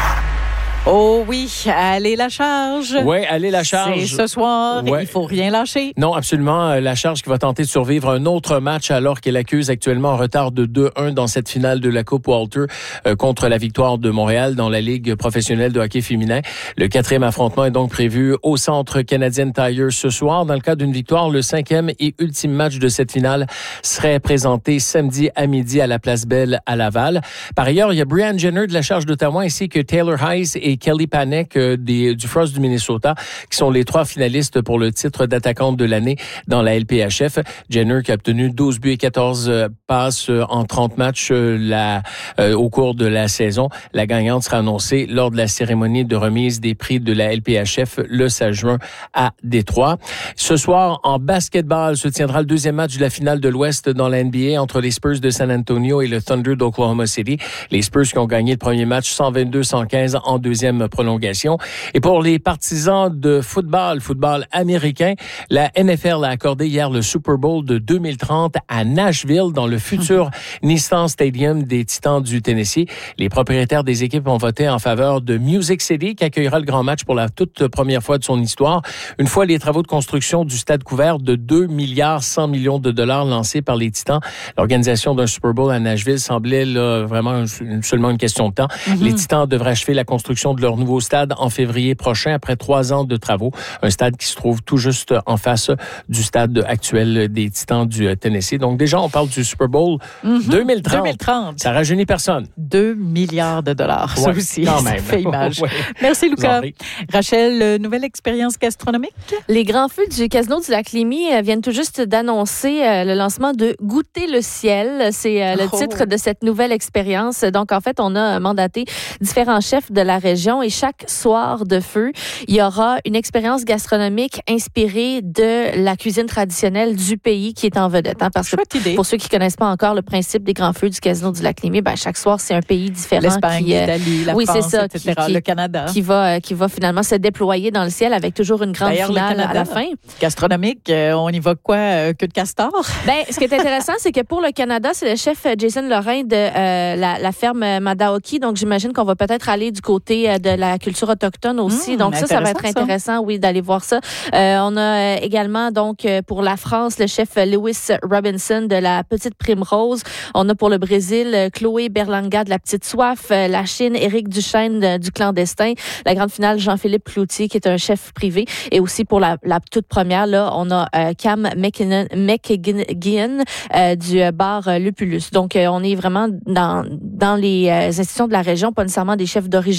Oh oui, allez la charge. Oui, allez la charge. C'est ce soir, ouais. Il faut rien lâcher. Non, absolument. La charge qui va tenter de survivre un autre match alors qu'elle accuse actuellement un retard de deux un dans cette finale de la Coupe Walter euh, contre la Victoire de Montréal dans la Ligue professionnelle de hockey féminin. Le quatrième affrontement est donc prévu au Centre Canadian Tire ce soir. Dans le cas d'une victoire, le cinquième et ultime match de cette finale serait présenté samedi à midi à la Place Belle à Laval. Par ailleurs, il y a Brianne Jenner de la Charge d'Ottawa ainsi que Taylor Hayes et Kelly Panek euh, des, du Frost du Minnesota, qui sont les trois finalistes pour le titre d'attaquante de l'année dans la L P H F. Jenner qui a obtenu douze buts et quatorze euh, passes euh, en trente matchs euh, la, euh, au cours de la saison. La gagnante sera annoncée lors de la cérémonie de remise des prix de la L P H F le seize juin à Détroit. Ce soir, en basketball, se tiendra le deuxième match de la finale de l'Ouest dans la N B A entre les Spurs de San Antonio et le Thunder d'Oklahoma City. Les Spurs qui ont gagné le premier match cent vingt-deux à cent quinze en deuxième prolongation. Et pour les partisans de football, football américain, la N F L a accordé hier le Super Bowl de deux mille trente à Nashville, dans le futur Nissan Stadium des Titans du Tennessee. Les propriétaires des équipes ont voté en faveur de Music City, qui accueillera le grand match pour la toute première fois de son histoire. Une fois les travaux de construction du stade couvert de deux milliards cent millions de dollars lancés par les Titans, l'organisation d'un Super Bowl à Nashville semblait là, vraiment seulement une question de temps. Mm-hmm. Les Titans devraient achever la construction de leur nouveau stade en février prochain, après trois ans de travaux. Un stade qui se trouve tout juste en face du stade actuel des Titans du Tennessee. Donc déjà, on parle du Super Bowl mm-hmm. deux mille trente. deux mille trente. Ça rajeunit personne. deux milliards de dollars, ouais, ça aussi. Quand même. Ça fait image. Ouais. Merci, Lucas. Rachel, nouvelle expérience gastronomique? Les grands feux du Casino du Lac-Lémy viennent tout juste d'annoncer le lancement de Goûter le ciel. C'est le oh. titre de cette nouvelle expérience. Donc, en fait, on a mandaté différents chefs de la région et chaque soir de feu, il y aura une expérience gastronomique inspirée de la cuisine traditionnelle du pays qui est en vedette. Hein, parce Chouette que idée. Pour ceux qui ne connaissent pas encore le principe des grands feux du Casino du Lac-Lémy, ben, chaque soir, c'est un pays différent. L'Espagne, qui, l'Italie, la oui, France, c'est ça, et cetera. Qui, le Canada. Qui va, qui va finalement se déployer dans le ciel avec toujours une grande D'ailleurs, finale le Canada, à la fin. Gastronomique, euh, on y va quoi? Euh, que de castor? Ben, ce qui est intéressant, c'est que pour le Canada, c'est le chef Jason Lorrain de euh, la, la ferme Madaoki. Donc, j'imagine qu'on va peut-être aller du côté de la culture autochtone aussi. Mmh, donc ça, ça va être intéressant, ça. oui, d'aller voir ça. Euh, on a également, donc, pour la France, le chef Lewis Robinson de la Petite Primrose. On a pour le Brésil, Chloé Berlanga de la Petite Soif. La Chine, Éric Duchesne du Clandestin. La grande finale, Jean-Philippe Cloutier, qui est un chef privé. Et aussi pour la, la toute première, là, on a euh, Cam McGuigan euh, du bar Lupulus. Donc, euh, on est vraiment dans, dans les euh, institutions de la région, pas nécessairement des chefs d'origine de ces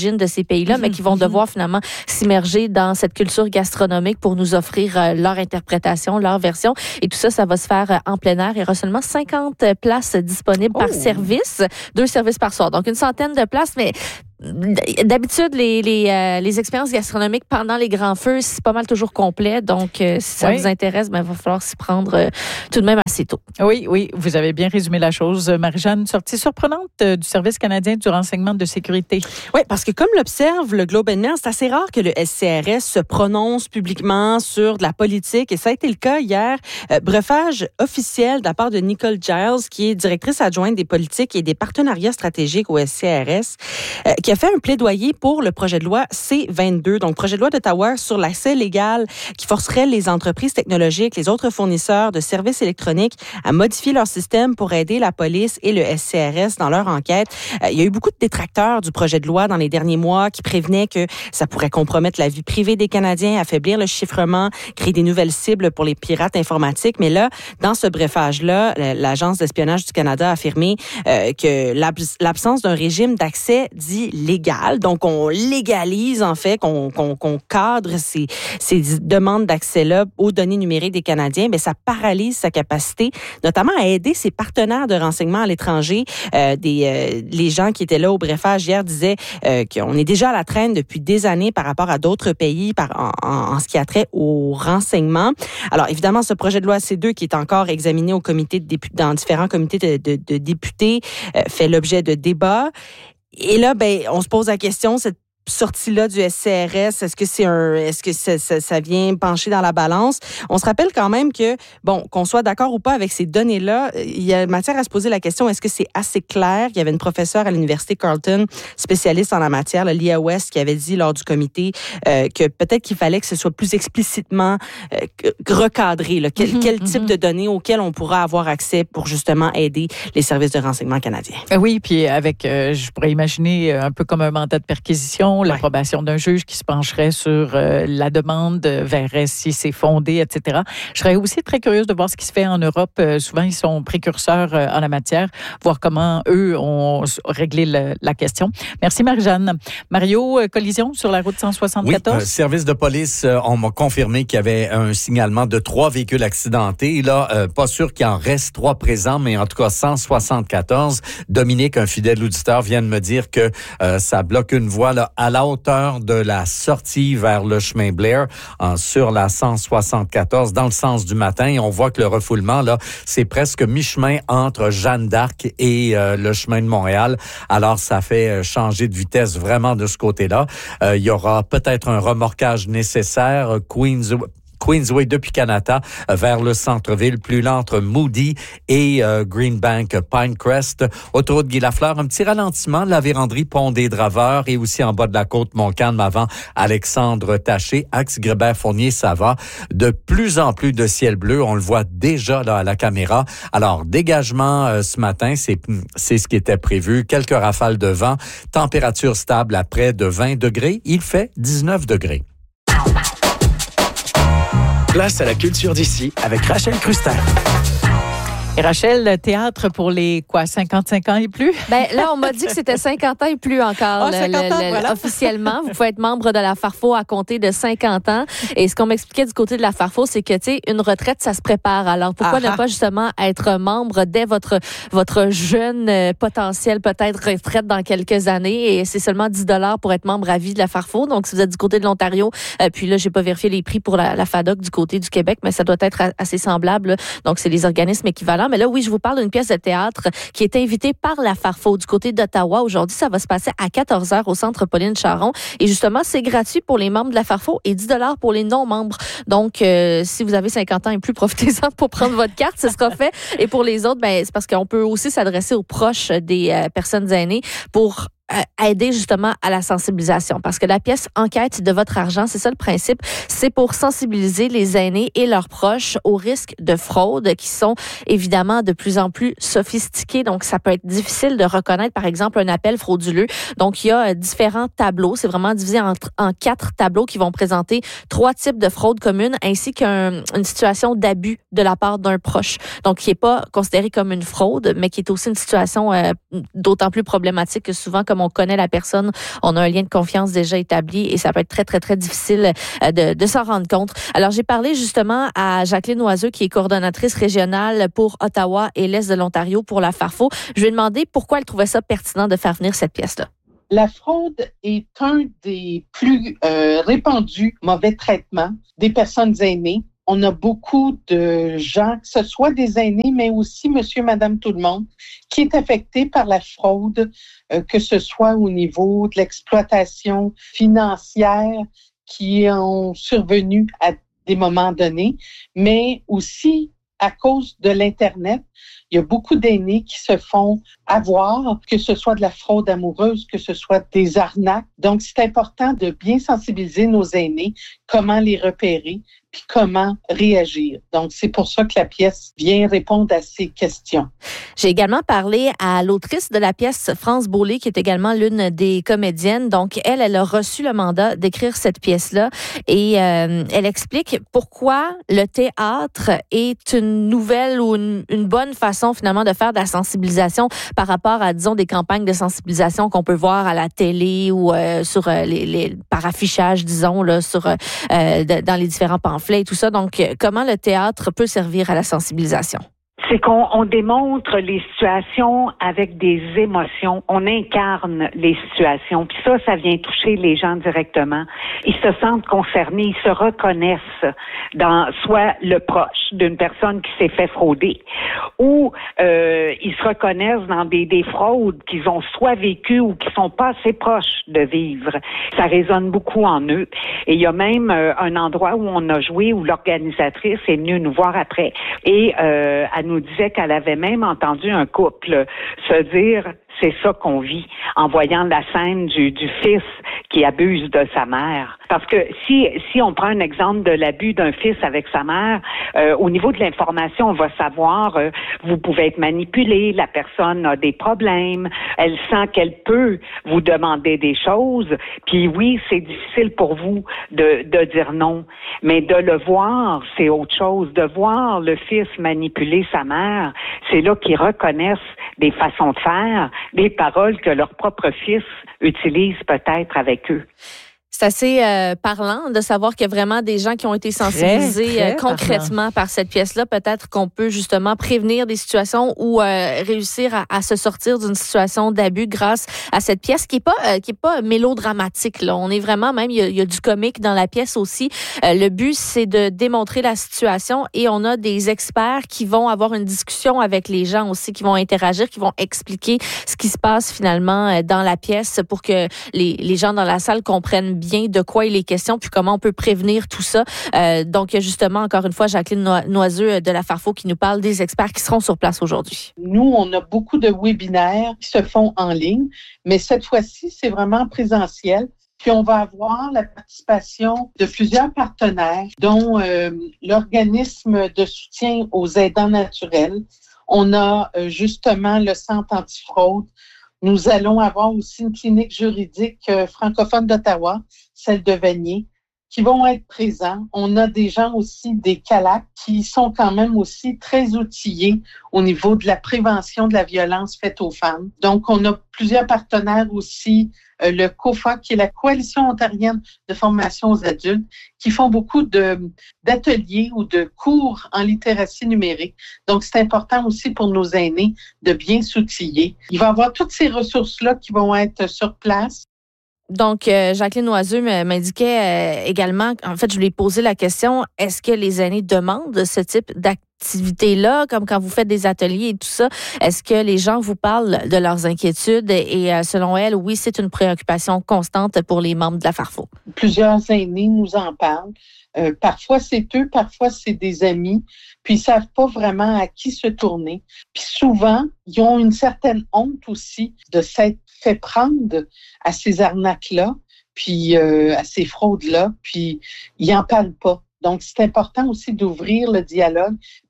ces pays-là, mais qui vont devoir finalement s'immerger dans cette culture gastronomique pour nous offrir euh, leur interprétation, leur version. Et tout ça, ça va se faire euh, en plein air. Il y aura seulement cinquante places disponibles oh. par service, deux services par soir. Donc, une centaine de places, mais d'habitude, les, les, euh, les expériences gastronomiques pendant les grands feux, c'est pas mal toujours complet. Donc, euh, si ça oui. vous intéresse, ben, il va falloir s'y prendre euh, tout de même assez tôt. Oui, oui, vous avez bien résumé la chose. Marie-Jeanne, une sortie surprenante euh, du Service canadien du renseignement de sécurité. Oui, parce que comme l'observe le Globe and Mail, c'est assez rare que le S C R S se prononce publiquement sur de la politique. Et ça a été le cas hier. Euh, brefage officiel de la part de Nicole Giles, qui est directrice adjointe des politiques et des partenariats stratégiques au S C R S, euh, qui a fait un plaidoyer pour le projet de loi C vingt-deux, donc projet de loi d'Ottawa sur l'accès légal qui forcerait les entreprises technologiques, les autres fournisseurs de services électroniques à modifier leur système pour aider la police et le S C R S dans leur enquête. Euh, il y a eu beaucoup de détracteurs du projet de loi dans les derniers mois qui prévenaient que ça pourrait compromettre la vie privée des Canadiens, affaiblir le chiffrement, créer des nouvelles cibles pour les pirates informatiques. Mais là, dans ce brefage-là, l'Agence d'espionnage du Canada a affirmé euh, que l'abs- l'absence d'un régime d'accès dit légal. Donc, on légalise, en fait, qu'on, qu'on, qu'on cadre ces, ces demandes d'accès-là aux données numériques des Canadiens. Mais ça paralyse sa capacité, notamment à aider ses partenaires de renseignement à l'étranger. Euh, des, euh, les gens qui étaient là au brefage hier disaient euh, qu'on est déjà à la traîne depuis des années par rapport à d'autres pays par, en, en, en ce qui a trait au renseignement. Alors, évidemment, ce projet de loi C deux qui est encore examiné au comité de dépu- dans différents comités de, de, de députés euh, fait l'objet de débats. Et là, ben, on se pose la question, cette sortie-là du S C R S, est-ce que c'est un, est-ce que ça, ça, ça vient pencher dans la balance? On se rappelle quand même que, bon, qu'on soit d'accord ou pas avec ces données-là, il y a matière à se poser la question, est-ce que c'est assez clair? Il y avait une professeure à l'Université Carleton, spécialiste en la matière, Leah West, qui avait dit lors du comité euh, que peut-être qu'il fallait que ce soit plus explicitement euh, recadré, là, quel, mm-hmm, quel type mm-hmm. de données auxquelles on pourra avoir accès pour justement aider les services de renseignement canadiens. Oui, puis avec, euh, je pourrais imaginer un peu comme un mandat de perquisition, l'approbation d'un juge qui se pencherait sur euh, la demande, verrait si c'est fondé, et cetera. Je serais aussi très curieuse de voir ce qui se fait en Europe. Euh, souvent, ils sont précurseurs euh, en la matière, voir comment eux ont réglé le, la question. Merci, Marie-Jeanne. Mario, euh, collision sur la route cent soixante-quatorze? Oui, euh, service de police, euh, on m'a confirmé qu'il y avait un signalement de trois véhicules accidentés. Là, euh, pas sûr qu'il en reste trois présents, mais en tout cas cent soixante-quatorze. Dominique, un fidèle auditeur, vient de me dire que euh, ça bloque une voie là, à la hauteur de la sortie vers le chemin Blair en, sur la cent soixante-quatorze dans le sens du matin. Et on voit que le refoulement, là, c'est presque mi-chemin entre Jeanne d'Arc et euh, le chemin de Montréal. Alors, ça fait changer de vitesse vraiment de ce côté-là. Euh, il y aura peut-être un remorquage nécessaire. Queens... Queensway depuis Canada vers le centre-ville, plus lent entre Moody et euh, Greenbank, Pinecrest. Autoroute Guy Lafleur, un petit ralentissement de la véranderie Pont des Draveurs et aussi en bas de la côte Montcalm avant Alexandre Taché. Axe Grébert-Fournier, ça va. De plus en plus de ciel bleu, on le voit déjà là à la caméra. Alors, dégagement euh, ce matin, c'est, c'est ce qui était prévu. Quelques rafales de vent, température stable à près de vingt degrés. Il fait dix-neuf degrés. Place à la culture d'ici avec Rachel Crustal. Et Rachel, théâtre pour les, quoi, cinquante-cinq ans et plus? Ben là, on m'a dit que c'était cinquante ans et plus encore. Oh, cinquante ans, le, le, voilà. Officiellement, vous pouvez être membre de la Farfo à compter de cinquante ans. Et ce qu'on m'expliquait du côté de la Farfo, c'est que, tu sais, une retraite, ça se prépare. Alors, pourquoi Ah-ha. ne pas justement être membre dès votre, votre jeune euh, potentiel, peut-être retraite dans quelques années? Et c'est seulement dix dollars pour être membre à vie de la Farfo. Donc, si vous êtes du côté de l'Ontario, euh, puis là, j'ai pas vérifié les prix pour la, la F A D O C du côté du Québec, mais ça doit être a- assez semblable. Là. Donc, c'est les organismes équivalents. Mais là, oui, je vous parle d'une pièce de théâtre qui est invitée par la Farfo du côté d'Ottawa. Aujourd'hui, ça va se passer à quatorze heures au Centre Pauline Charon. Et justement, c'est gratuit pour les membres de la Farfo et dix dollars pour les non-membres. Donc, euh, si vous avez cinquante ans et plus, profitez-en pour prendre votre carte. Ce sera fait. Et pour les autres, ben, c'est parce qu'on peut aussi s'adresser aux proches des euh, personnes aînées pour aider justement à la sensibilisation. Parce que la pièce Enquête de votre argent, c'est ça le principe, c'est pour sensibiliser les aînés et leurs proches aux risques de fraude qui sont évidemment de plus en plus sophistiqués. Donc, ça peut être difficile de reconnaître, par exemple, un appel frauduleux. Donc, il y a différents tableaux. C'est vraiment divisé en, en quatre tableaux qui vont présenter trois types de fraudes communes ainsi qu'une situation d'abus de la part d'un proche. Donc, qui n'est pas considéré comme une fraude, mais qui est aussi une situation euh, d'autant plus problématique que souvent, comme on connaît la personne, on a un lien de confiance déjà établi et ça peut être très, très, très difficile de, de s'en rendre compte. Alors, j'ai parlé justement à Jacqueline Noiseux, qui est coordonnatrice régionale pour Ottawa et l'Est de l'Ontario pour la Farfo. Je lui ai demandé pourquoi elle trouvait ça pertinent de faire venir cette pièce-là. La fraude est un des plus euh, répandus mauvais traitements des personnes aînées. On a beaucoup de gens, que ce soit des aînés, mais aussi monsieur, madame, tout le monde, qui est affecté par la fraude, euh, que ce soit au niveau de l'exploitation financière qui ont survenu à des moments donnés, mais aussi à cause de l'Internet. Il y a beaucoup d'aînés qui se font avoir, que ce soit de la fraude amoureuse, que ce soit des arnaques. Donc, c'est important de bien sensibiliser nos aînés, comment les repérer, puis comment réagir. Donc, c'est pour ça que la pièce vient répondre à ces questions. J'ai également parlé à l'autrice de la pièce, France Beaulé, qui est également l'une des comédiennes. Donc, elle, elle a reçu le mandat d'écrire cette pièce-là et euh, elle explique pourquoi le théâtre est une nouvelle ou une, une bonne façon, finalement, de faire de la sensibilisation par rapport à, disons, des campagnes de sensibilisation qu'on peut voir à la télé ou euh, sur euh, les, les par affichage, disons, là, sur euh, de, dans les différents pamphlets et tout ça. Donc, comment le théâtre peut servir à la sensibilisation? C'est qu'on on démontre les situations avec des émotions. On incarne les situations. Puis ça, ça vient toucher les gens directement. Ils se sentent concernés, ils se reconnaissent dans soit le proche d'une personne qui s'est fait frauder ou euh, ils se reconnaissent dans des, des fraudes qu'ils ont soit vécues ou qui sont pas assez proches de vivre. Ça résonne beaucoup en eux. Et il y a même euh, un endroit où on a joué où l'organisatrice est venue nous voir après et euh, elle nous disait qu'elle avait même entendu un couple se dire « c'est ça qu'on vit » en voyant la scène du, du fils qui abuse de sa mère. Parce que si si on prend un exemple de l'abus d'un fils avec sa mère, euh, au niveau de l'information, on va savoir euh, vous pouvez être manipulé, la personne a des problèmes, elle sent qu'elle peut vous demander des choses, puis oui, c'est difficile pour vous de, de dire non, mais de le voir, c'est autre chose. De voir le fils manipuler sa mère, c'est là qu'ils reconnaissent des façons de faire, des paroles que leur propre fils utilise peut-être avec eux. C'est assez euh, parlant de savoir qu'il y a vraiment des gens qui ont été sensibilisés très, très euh, concrètement parlant. Par cette pièce-là. Peut-être qu'on peut justement prévenir des situations ou euh, réussir à, à se sortir d'une situation d'abus grâce à cette pièce qui est pas euh, qui est pas mélodramatique. Là, on est vraiment même il y a, il y a du comique dans la pièce aussi. Euh, le but c'est de démontrer la situation et on a des experts qui vont avoir une discussion avec les gens aussi, qui vont interagir, qui vont expliquer ce qui se passe finalement dans la pièce pour que les, les gens dans la salle comprennent bien de quoi il est question, puis comment on peut prévenir tout ça. Euh, donc, justement, encore une fois, Jacqueline Noiseux de la Farfo qui nous parle des experts qui seront sur place aujourd'hui. Nous, on a beaucoup de webinaires qui se font en ligne, mais cette fois-ci, c'est vraiment en présentiel. Puis, on va avoir la participation de plusieurs partenaires, dont euh, l'organisme de soutien aux aidants naturels. On a euh, justement le Centre antifraude. Nous allons avoir aussi une clinique juridique euh, francophone d'Ottawa, celle de Vanier, qui vont être présents. On a des gens aussi des C A L A C qui sont quand même aussi très outillés au niveau de la prévention de la violence faite aux femmes. Donc, on a plusieurs partenaires aussi, euh, le C O F A, qui est la Coalition ontarienne de formation aux adultes, qui font beaucoup de, d'ateliers ou de cours en littératie numérique. Donc, c'est important aussi pour nos aînés de bien s'outiller. Il va y avoir toutes ces ressources-là qui vont être sur place. Donc, euh, Jacqueline Noiseux m'indiquait euh, également, en fait, je lui ai posé la question, est-ce que les aînés demandent ce type d'activité-là, comme quand vous faites des ateliers et tout ça? Est-ce que les gens vous parlent de leurs inquiétudes? Et euh, selon elle, oui, c'est une préoccupation constante pour les membres de la Farfo. Plusieurs aînés nous en parlent. Euh, parfois, c'est eux, parfois, c'est des amis. Puis, ils savent pas vraiment à qui se tourner. Puis, souvent, ils ont une certaine honte aussi de s'être fait prendre à ces arnaques-là, puis euh, à ces fraudes-là, puis ils n'en parlent pas. Donc, c'est important aussi d'ouvrir le dialogue,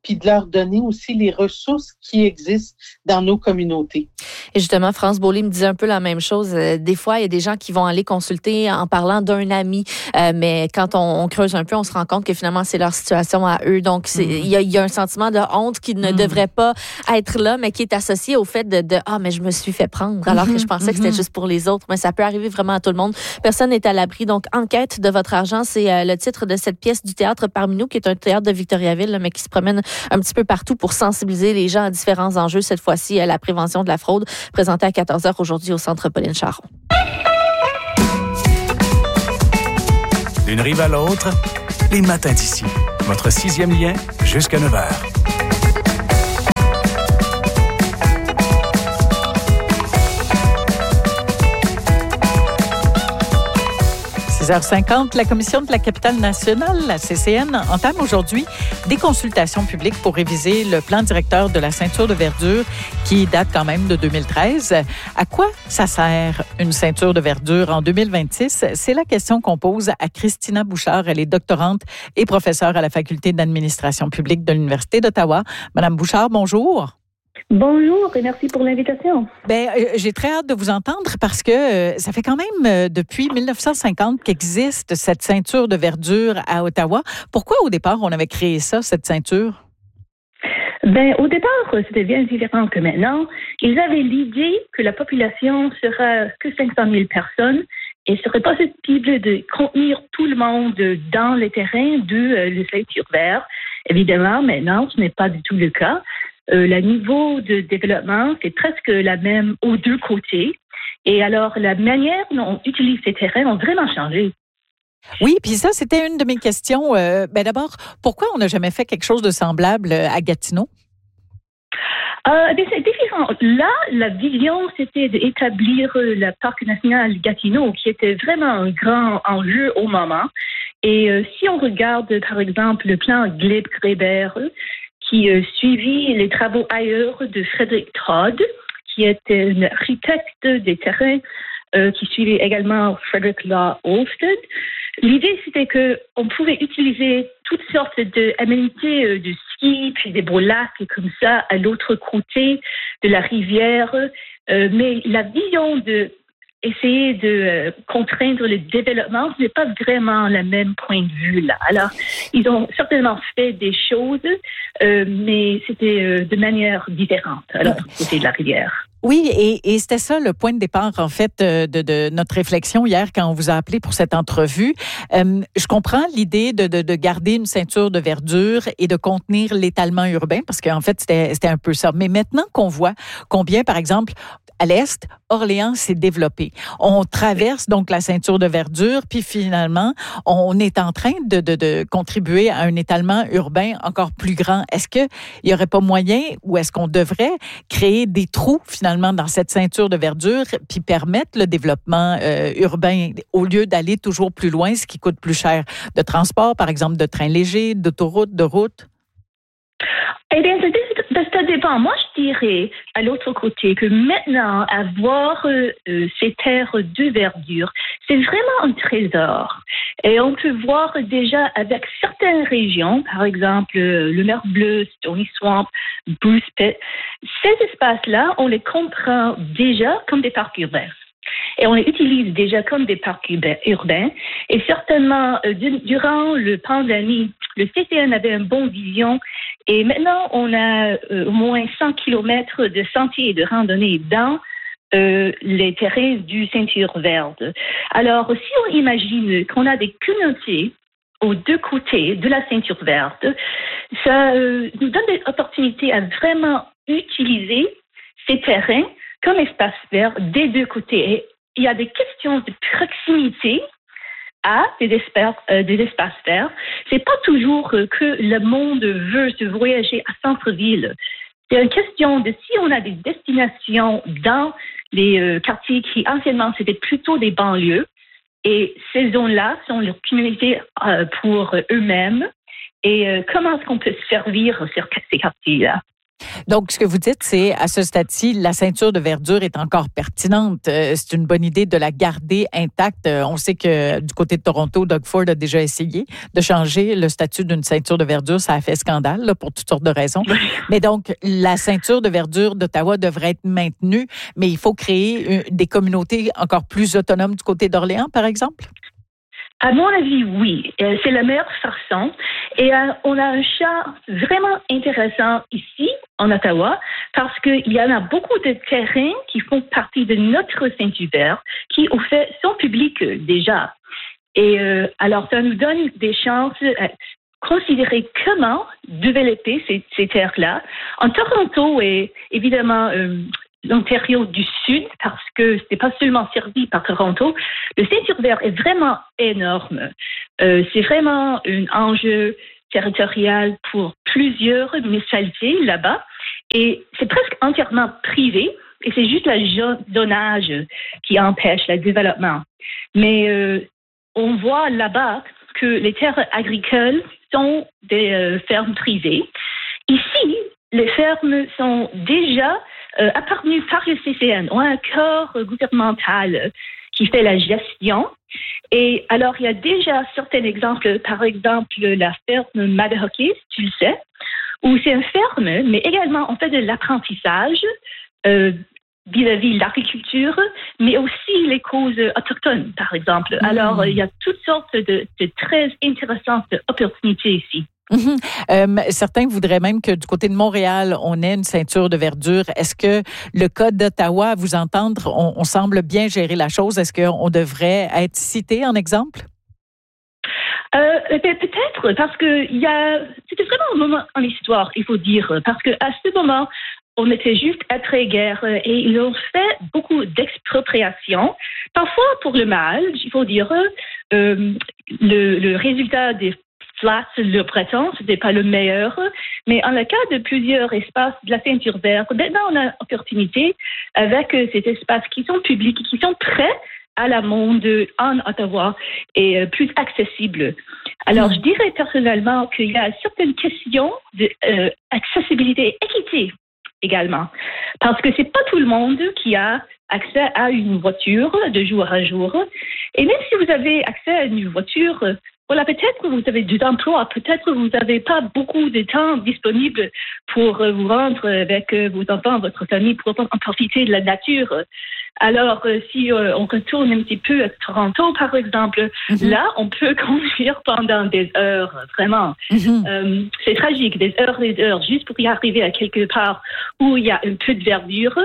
puis de leur donner aussi les ressources qui existent dans nos communautés. Et justement, France Beaulieu me disait un peu la même chose. Des fois, il y a des gens qui vont aller consulter en parlant d'un ami, euh, mais quand on, on creuse un peu, on se rend compte que finalement, c'est leur situation à eux. Donc, c'est, mm-hmm. il, y a, il y a un sentiment de honte qui ne mm-hmm. devrait pas être là, mais qui est associé au fait de, de « Ah, mais je me suis fait prendre », alors mm-hmm. que je pensais mm-hmm. que c'était juste pour les autres. Mais ça peut arriver vraiment à tout le monde. Personne n'est à l'abri. Donc, Enquête de votre argent, c'est euh, le titre de cette pièce du Théâtre Parmi nous, qui est un théâtre de Victoriaville, là, mais qui se promène un petit peu partout pour sensibiliser les gens à différents enjeux. Cette fois-ci, à la prévention de la fraude, présentée à quatorze heures aujourd'hui au Centre Pauline Charon. D'une rive à l'autre, les matins d'ici. Votre sixième lien jusqu'à neuf heures. six heures cinquante, la Commission de la capitale nationale, la C C N, entame aujourd'hui des consultations publiques pour réviser le plan directeur de la ceinture de verdure qui date quand même de deux mille treize. À quoi ça sert une ceinture de verdure en deux mille vingt-six? C'est la question qu'on pose à Christina Bouchard. Elle est doctorante et professeure à la Faculté d'administration publique de l'Université d'Ottawa. Madame Bouchard, bonjour. Bonjour et merci pour l'invitation. Ben, euh, j'ai très hâte de vous entendre parce que euh, ça fait quand même euh, depuis mille neuf cent cinquante qu'existe cette ceinture de verdure à Ottawa. Pourquoi au départ on avait créé ça, cette ceinture? Ben, au départ, c'était bien différent que maintenant. Ils avaient l'idée que la population sera que cinq cent mille personnes et serait pas susceptible de contenir tout le monde dans les terrains de euh, la ceinture verte. Évidemment, maintenant, ce n'est pas du tout le cas. Euh, le niveau de développement, c'est presque la même aux deux côtés. Et alors, la manière dont on utilise ces terrains ont vraiment changé. Oui, puis ça, c'était une de mes questions. Euh, ben d'abord, pourquoi on n'a jamais fait quelque chose de semblable à Gatineau? Euh, ben c'est différent. Là, la vision, c'était d'établir le parc national Gatineau, qui était vraiment un grand enjeu au moment. Et euh, si on regarde, par exemple, le plan Gleb-Greber, qui euh, suivit les travaux ailleurs de Frédéric Todd, qui était un architecte des terrains, euh, qui suivait également Frederick Law Olmsted. L'idée, c'était que on pouvait utiliser toutes sortes d'aménités euh, de ski, puis des beaux lacs et comme ça à l'autre côté de la rivière. Euh, mais la vision de essayer de euh, contraindre le développement, ce n'est pas vraiment le même point de vue là. Alors, ils ont certainement fait des choses, euh, mais c'était euh, de manière différente à l'autre côté de la rivière. Oui, et, et c'était ça le point de départ, en fait, de, de notre réflexion hier quand on vous a appelé pour cette entrevue. Euh, je comprends l'idée de, de, de garder une ceinture de verdure et de contenir l'étalement urbain, parce qu'en fait, c'était, c'était un peu ça. Mais maintenant qu'on voit combien, par exemple, à l'Est, Orléans s'est développé. On traverse donc la ceinture de verdure, puis finalement, on est en train de, de, de contribuer à un étalement urbain encore plus grand. Est-ce qu'il n'y aurait pas moyen, ou est-ce qu'on devrait créer des trous, finalement, dans cette ceinture de verdure, puis permettre le développement euh, urbain, au lieu d'aller toujours plus loin, ce qui coûte plus cher de transport, par exemple, de trains légers, d'autoroutes, de routes? Eh bien, ça dépend. Moi, je dirais à l'autre côté que maintenant, avoir euh, ces terres de verdure, c'est vraiment un trésor. Et on peut voir déjà avec certaines régions, par exemple le Mer Bleu, Stony Swamp, Bruce Pit, ces espaces-là, on les comprend déjà comme des parcs urbains. Et on les utilise déjà comme des parcs urbains. Et certainement, euh, durant le pandémie, le C C N avait une bonne vision. Et maintenant, on a euh, au moins cent kilomètres de sentiers et de randonnées dans euh, les terrains du ceinture verte. Alors, si on imagine qu'on a des communautés aux deux côtés de la ceinture verte, ça euh, nous donne des opportunités à vraiment utiliser ces terrains comme espace vert des deux côtés. Et il y a des questions de proximité à des espaces, euh, des espaces verts. C'est pas toujours euh, que le monde veut se voyager à centre-ville. C'est une question de si on a des destinations dans les euh, quartiers qui anciennement c'était plutôt des banlieues et ces zones-là sont leurs communautés euh, pour eux-mêmes et euh, comment est-ce qu'on peut servir sur ces quartiers-là. Donc, ce que vous dites, c'est à ce stade-ci, la ceinture de verdure est encore pertinente. Euh, c'est une bonne idée de la garder intacte. Euh, on sait que du côté de Toronto, Doug Ford a déjà essayé de changer le statut d'une ceinture de verdure. Ça a fait scandale là, pour toutes sortes de raisons. Mais donc, la ceinture de verdure d'Ottawa devrait être maintenue, mais il faut créer euh, des communautés encore plus autonomes du côté d'Orléans, par exemple? À mon avis, oui. Euh, c'est la meilleure façon. Et euh, on a un cas vraiment intéressant ici, en Ottawa, parce qu'il y en a beaucoup de terrains qui font partie de notre ceinture verte, qui, au fait, sont publics euh, déjà. Et euh, alors, ça nous donne des chances à considérer comment développer ces, ces terres-là. En Toronto et évidemment euh, l'Ontario du Sud, parce que c'est pas seulement servi par Toronto, le ceinture verte est vraiment énorme. Euh, c'est vraiment un enjeu territorial pour plusieurs municipalités là-bas, et c'est presque entièrement privé, et c'est juste le zonage qui empêche le développement. Mais euh, on voit là-bas que les terres agricoles sont des euh, fermes privées. Ici, les fermes sont déjà euh, appartenues par le C C N, ou un corps gouvernemental qui fait la gestion. Et alors, il y a déjà certains exemples, par exemple, la ferme Madahockey, tu le sais, où c'est une ferme, mais également on fait de l'apprentissage euh, vis-à-vis de l'agriculture, mais aussi les causes autochtones, par exemple. Mmh. Alors, il y a toutes sortes de, de très intéressantes opportunités ici. Mmh. Euh, certains voudraient même que du côté de Montréal, on ait une ceinture de verdure. Est-ce que le cas d'Ottawa, à vous entendre, on, on semble bien gérer la chose? Est-ce qu'on devrait être cité en exemple? Euh, peut-être, parce que il y a, c'était vraiment un moment en histoire, il faut dire, parce que à ce moment, on était juste après-guerre et ils ont fait beaucoup d'expropriations, parfois pour le mal, il faut dire. Euh, le, le résultat des flats, le Breton, ce n'était pas le meilleur, mais en le cas de plusieurs espaces de la ceinture verte, maintenant on a l'opportunité avec ces espaces qui sont publics, qui sont prêts à la monde en Ottawa et euh, plus accessible. Alors, mmh. je dirais personnellement qu'il y a certaines questions d'accessibilité euh, et équité également. Parce que c'est pas tout le monde qui a accès à une voiture de jour à jour. Et même si vous avez accès à une voiture, voilà, peut-être que vous avez du emploi, peut-être que vous n'avez pas beaucoup de temps disponible pour vous rendre avec vos enfants, votre famille, pour en profiter de la nature. Alors, euh, si euh, on retourne un petit peu à Toronto, par exemple, mm-hmm. là, on peut conduire pendant des heures, vraiment. Mm-hmm. Euh, c'est tragique, des heures et des heures, juste pour y arriver à quelque part où il y a un peu de verdure.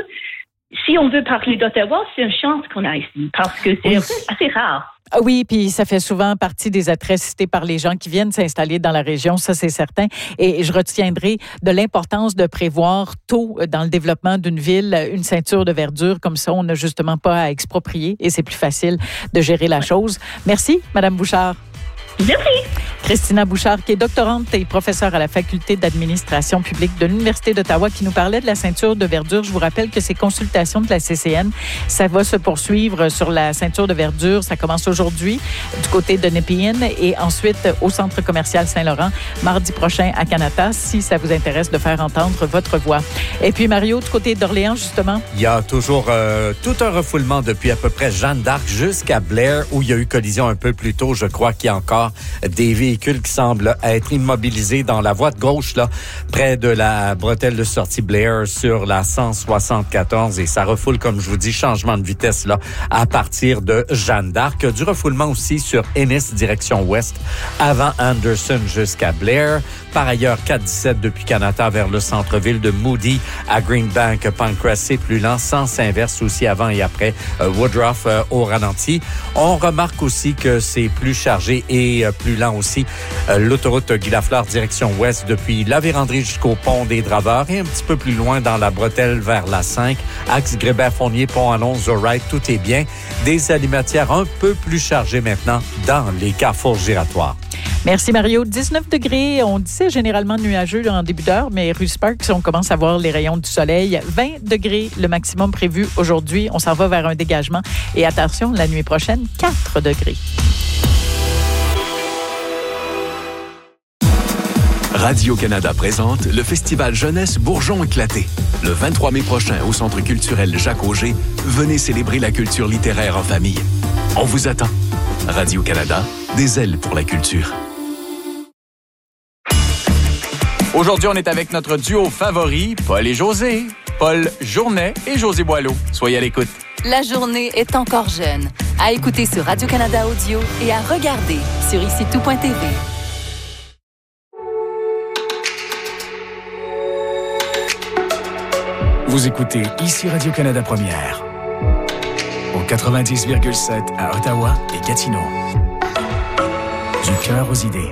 Si on veut parler d'Ottawa, c'est une chance qu'on a ici, parce que c'est oui. assez rare. Ah oui, puis ça fait souvent partie des attraits cités par les gens qui viennent s'installer dans la région, ça c'est certain. Et je retiendrai de l'importance de prévoir tôt dans le développement d'une ville une ceinture de verdure, comme ça on n'a justement pas à exproprier et c'est plus facile de gérer la chose. Merci, Madame Bouchard. Merci. Christina Bouchard, qui est doctorante et professeure à la Faculté d'administration publique de l'Université d'Ottawa, qui nous parlait de la ceinture de verdure. Je vous rappelle que ces consultations de la C C N, ça va se poursuivre sur la ceinture de verdure. Ça commence aujourd'hui du côté de Nepean et ensuite au Centre commercial Saint-Laurent, mardi prochain à Kanata, si ça vous intéresse de faire entendre votre voix. Et puis, Mario, du côté d'Orléans, justement? Il y a toujours euh, tout un refoulement depuis à peu près Jeanne d'Arc jusqu'à Blair, où il y a eu collision un peu plus tôt. Je crois qu'il y a encore des véhicules qui semblent être immobilisés dans la voie de gauche, là, près de la bretelle de sortie Blair sur la cent soixante-quatorze. Et ça refoule, comme je vous dis, changement de vitesse là à partir de Jeanne d'Arc. Du refoulement aussi sur Ennis, direction ouest, avant Anderson jusqu'à Blair. Par ailleurs, quatre dix-sept depuis Kanata vers le centre-ville de Moody à Greenbank. Pancras, c'est plus lent. Sens inverse aussi avant et après euh, Woodruff euh, au ralenti. On remarque aussi que c'est plus chargé et euh, plus lent aussi. Euh, l'autoroute Guy Lafleur, direction ouest depuis la Vérandrie jusqu'au pont des Draveurs et un petit peu plus loin dans la bretelle vers la cinq. Axe Grébert-Fournier, pont Alonso Wright, tout est bien. Des alimentaires un peu plus chargées maintenant dans les carrefours giratoires. Merci Mario. dix-neuf degrés, on disait généralement nuageux en début d'heure, mais rue Sparks, on commence à voir les rayons du soleil. vingt degrés, le maximum prévu aujourd'hui. On s'en va vers un dégagement. Et attention, la nuit prochaine, quatre degrés. Radio-Canada présente le Festival Jeunesse Bourgeon éclaté. Le vingt-trois mai prochain au Centre culturel Jacques-Auger, venez célébrer la culture littéraire en famille. On vous attend. Radio-Canada, des ailes pour la culture. Aujourd'hui, on est avec notre duo favori, Paul et José. Paul Journet et José Boileau. Soyez à l'écoute. La journée est encore jeune. À écouter sur Radio-Canada Audio et à regarder sur ici tout point t v. Vous écoutez ici Radio-Canada Première. Au quatre-vingt-dix virgule sept à Ottawa et Gatineau. Du cœur aux idées.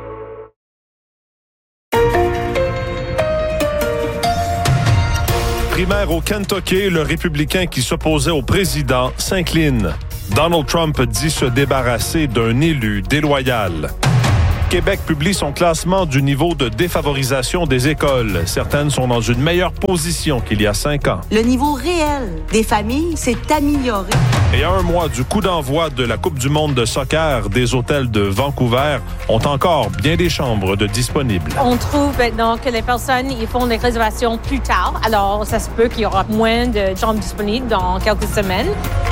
Primaire au Kentucky, le républicain qui s'opposait au président s'incline. Donald Trump dit se débarrasser d'un élu déloyal. Québec publie son classement du niveau de défavorisation des écoles. Certaines sont dans une meilleure position qu'il y a cinq ans. Le niveau réel des familles s'est amélioré. Et à un mois du coup d'envoi de la Coupe du monde de soccer, des hôtels de Vancouver ont encore bien des chambres de disponibles. On trouve maintenant que les personnes ils font des réservations plus tard. Alors, ça se peut qu'il y aura moins de chambres disponibles dans quelques semaines.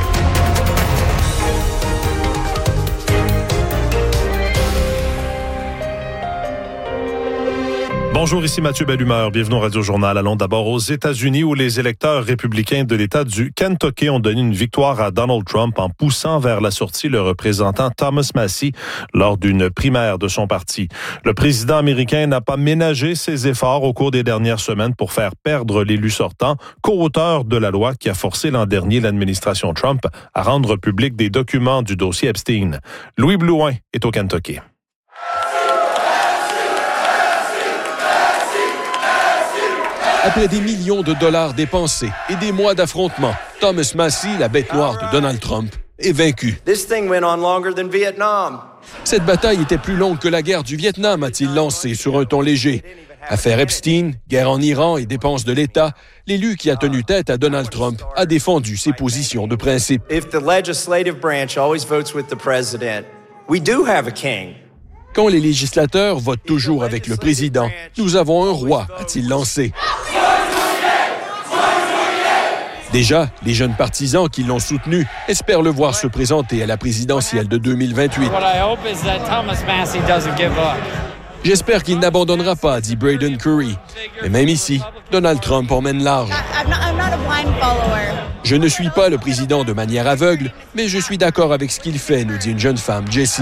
Bonjour, ici Mathieu Bellumeur. Bienvenue au Radio-Journal. Allons d'abord aux États-Unis où les électeurs républicains de l'État du Kentucky ont donné une victoire à Donald Trump en poussant vers la sortie le représentant Thomas Massie lors d'une primaire de son parti. Le président américain n'a pas ménagé ses efforts au cours des dernières semaines pour faire perdre l'élu sortant, co-auteur de la loi qui a forcé l'an dernier l'administration Trump à rendre public des documents du dossier Epstein. Louis Blouin est au Kentucky. Après des millions de dollars dépensés et des mois d'affrontements, Thomas Massie, la bête noire de Donald Trump, est vaincu. This thing went on longer than Vietnam. Cette bataille était plus longue que la guerre du Vietnam, a-t-il lancé sur un ton léger. Affaire Epstein, guerre en Iran et dépenses de l'État, l'élu qui a tenu tête à Donald Trump a défendu ses positions de principe. If the legislative branch always votes with the president, we do have a king. Quand les législateurs votent toujours avec le président, nous avons un roi, a-t-il lancé. Déjà, les jeunes partisans qui l'ont soutenu espèrent le voir se présenter à la présidentielle de deux mille vingt-huit. J'espère qu'il n'abandonnera pas, dit Braden Curry. Mais même ici, Donald Trump emmène large. Je ne suis pas le président de manière aveugle, mais je suis d'accord avec ce qu'il fait, nous dit une jeune femme, Jessie.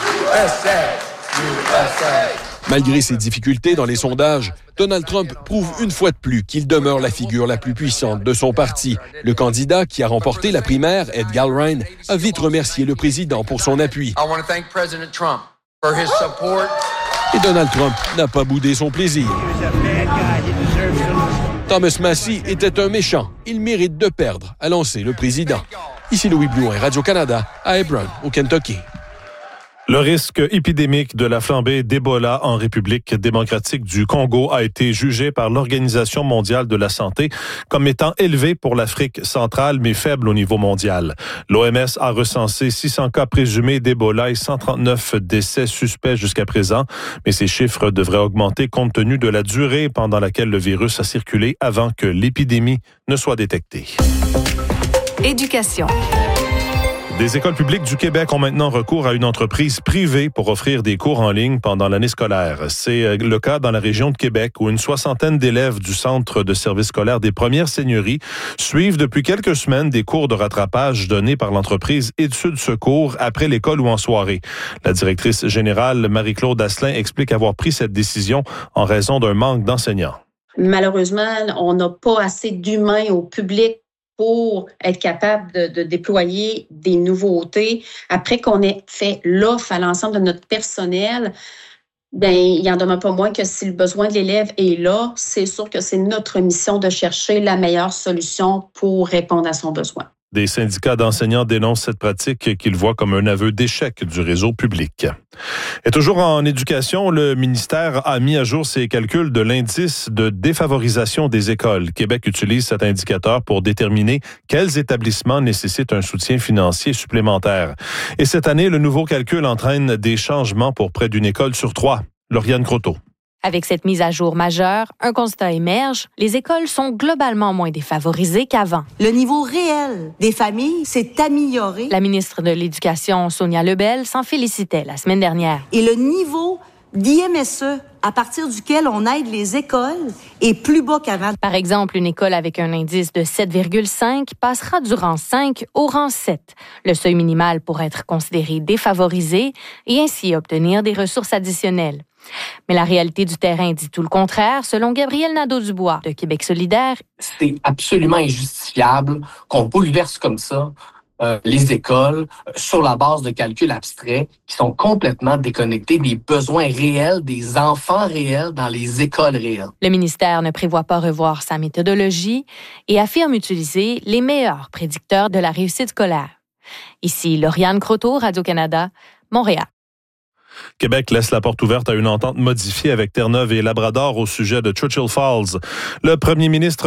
Malgré ses difficultés dans les sondages, Donald Trump prouve une fois de plus qu'il demeure la figure la plus puissante de son parti. Le candidat qui a remporté la primaire, Ed Galbraith, a vite remercié le président pour son appui. Et Donald Trump n'a pas boudé son plaisir. Thomas Massie était un méchant. Il mérite de perdre, a lancé le président. Ici Louis Blouin, Radio-Canada, à Hebron, au Kentucky. Le risque épidémique de la flambée d'Ebola en République démocratique du Congo a été jugé par l'Organisation mondiale de la santé comme étant élevé pour l'Afrique centrale, mais faible au niveau mondial. L'O M S a recensé six cents cas présumés d'Ebola et cent trente-neuf décès suspects jusqu'à présent, mais ces chiffres devraient augmenter compte tenu de la durée pendant laquelle le virus a circulé avant que l'épidémie ne soit détectée. Éducation. Des écoles publiques du Québec ont maintenant recours à une entreprise privée pour offrir des cours en ligne pendant l'année scolaire. C'est le cas dans la région de Québec où une soixantaine d'élèves du Centre de services scolaires des Premières Seigneuries suivent depuis quelques semaines des cours de rattrapage donnés par l'entreprise Études Secours après l'école ou en soirée. La directrice générale Marie-Claude Asselin explique avoir pris cette décision en raison d'un manque d'enseignants. Malheureusement, on n'a pas assez d'humains au public pour être capable de, de déployer des nouveautés. Après qu'on ait fait l'offre à l'ensemble de notre personnel, ben il y en demeure pas moins que si le besoin de l'élève est là, c'est sûr que c'est notre mission de chercher la meilleure solution pour répondre à son besoin. Des syndicats d'enseignants dénoncent cette pratique qu'ils voient comme un aveu d'échec du réseau public. Et toujours en éducation, le ministère a mis à jour ses calculs de l'indice de défavorisation des écoles. Québec utilise cet indicateur pour déterminer quels établissements nécessitent un soutien financier supplémentaire. Et cette année, le nouveau calcul entraîne des changements pour près d'une école sur trois. Lauriane Croteau. Avec cette mise à jour majeure, un constat émerge, les écoles sont globalement moins défavorisées qu'avant. Le niveau réel des familles s'est amélioré. La ministre de l'Éducation, Sonia Lebel, s'en félicitait la semaine dernière. Et le niveau d'I M S E, à partir duquel on aide les écoles, est plus bas qu'avant. Par exemple, une école avec un indice de sept virgule cinq passera du rang cinq au rang sept, le seuil minimal pour être considéré défavorisé et ainsi obtenir des ressources additionnelles. Mais la réalité du terrain dit tout le contraire, selon Gabriel Nadeau-Dubois de Québec solidaire. C'est absolument injustifiable qu'on bouleverse comme ça euh, les écoles euh, sur la base de calculs abstraits qui sont complètement déconnectés des besoins réels, des enfants réels dans les écoles réelles. Le ministère ne prévoit pas revoir sa méthodologie et affirme utiliser les meilleurs prédicteurs de la réussite scolaire. Ici, Lauriane Croteau, Radio-Canada, Montréal. Québec laisse la porte ouverte à une entente modifiée avec Terre-Neuve et Labrador au sujet de Churchill Falls. Le premier ministre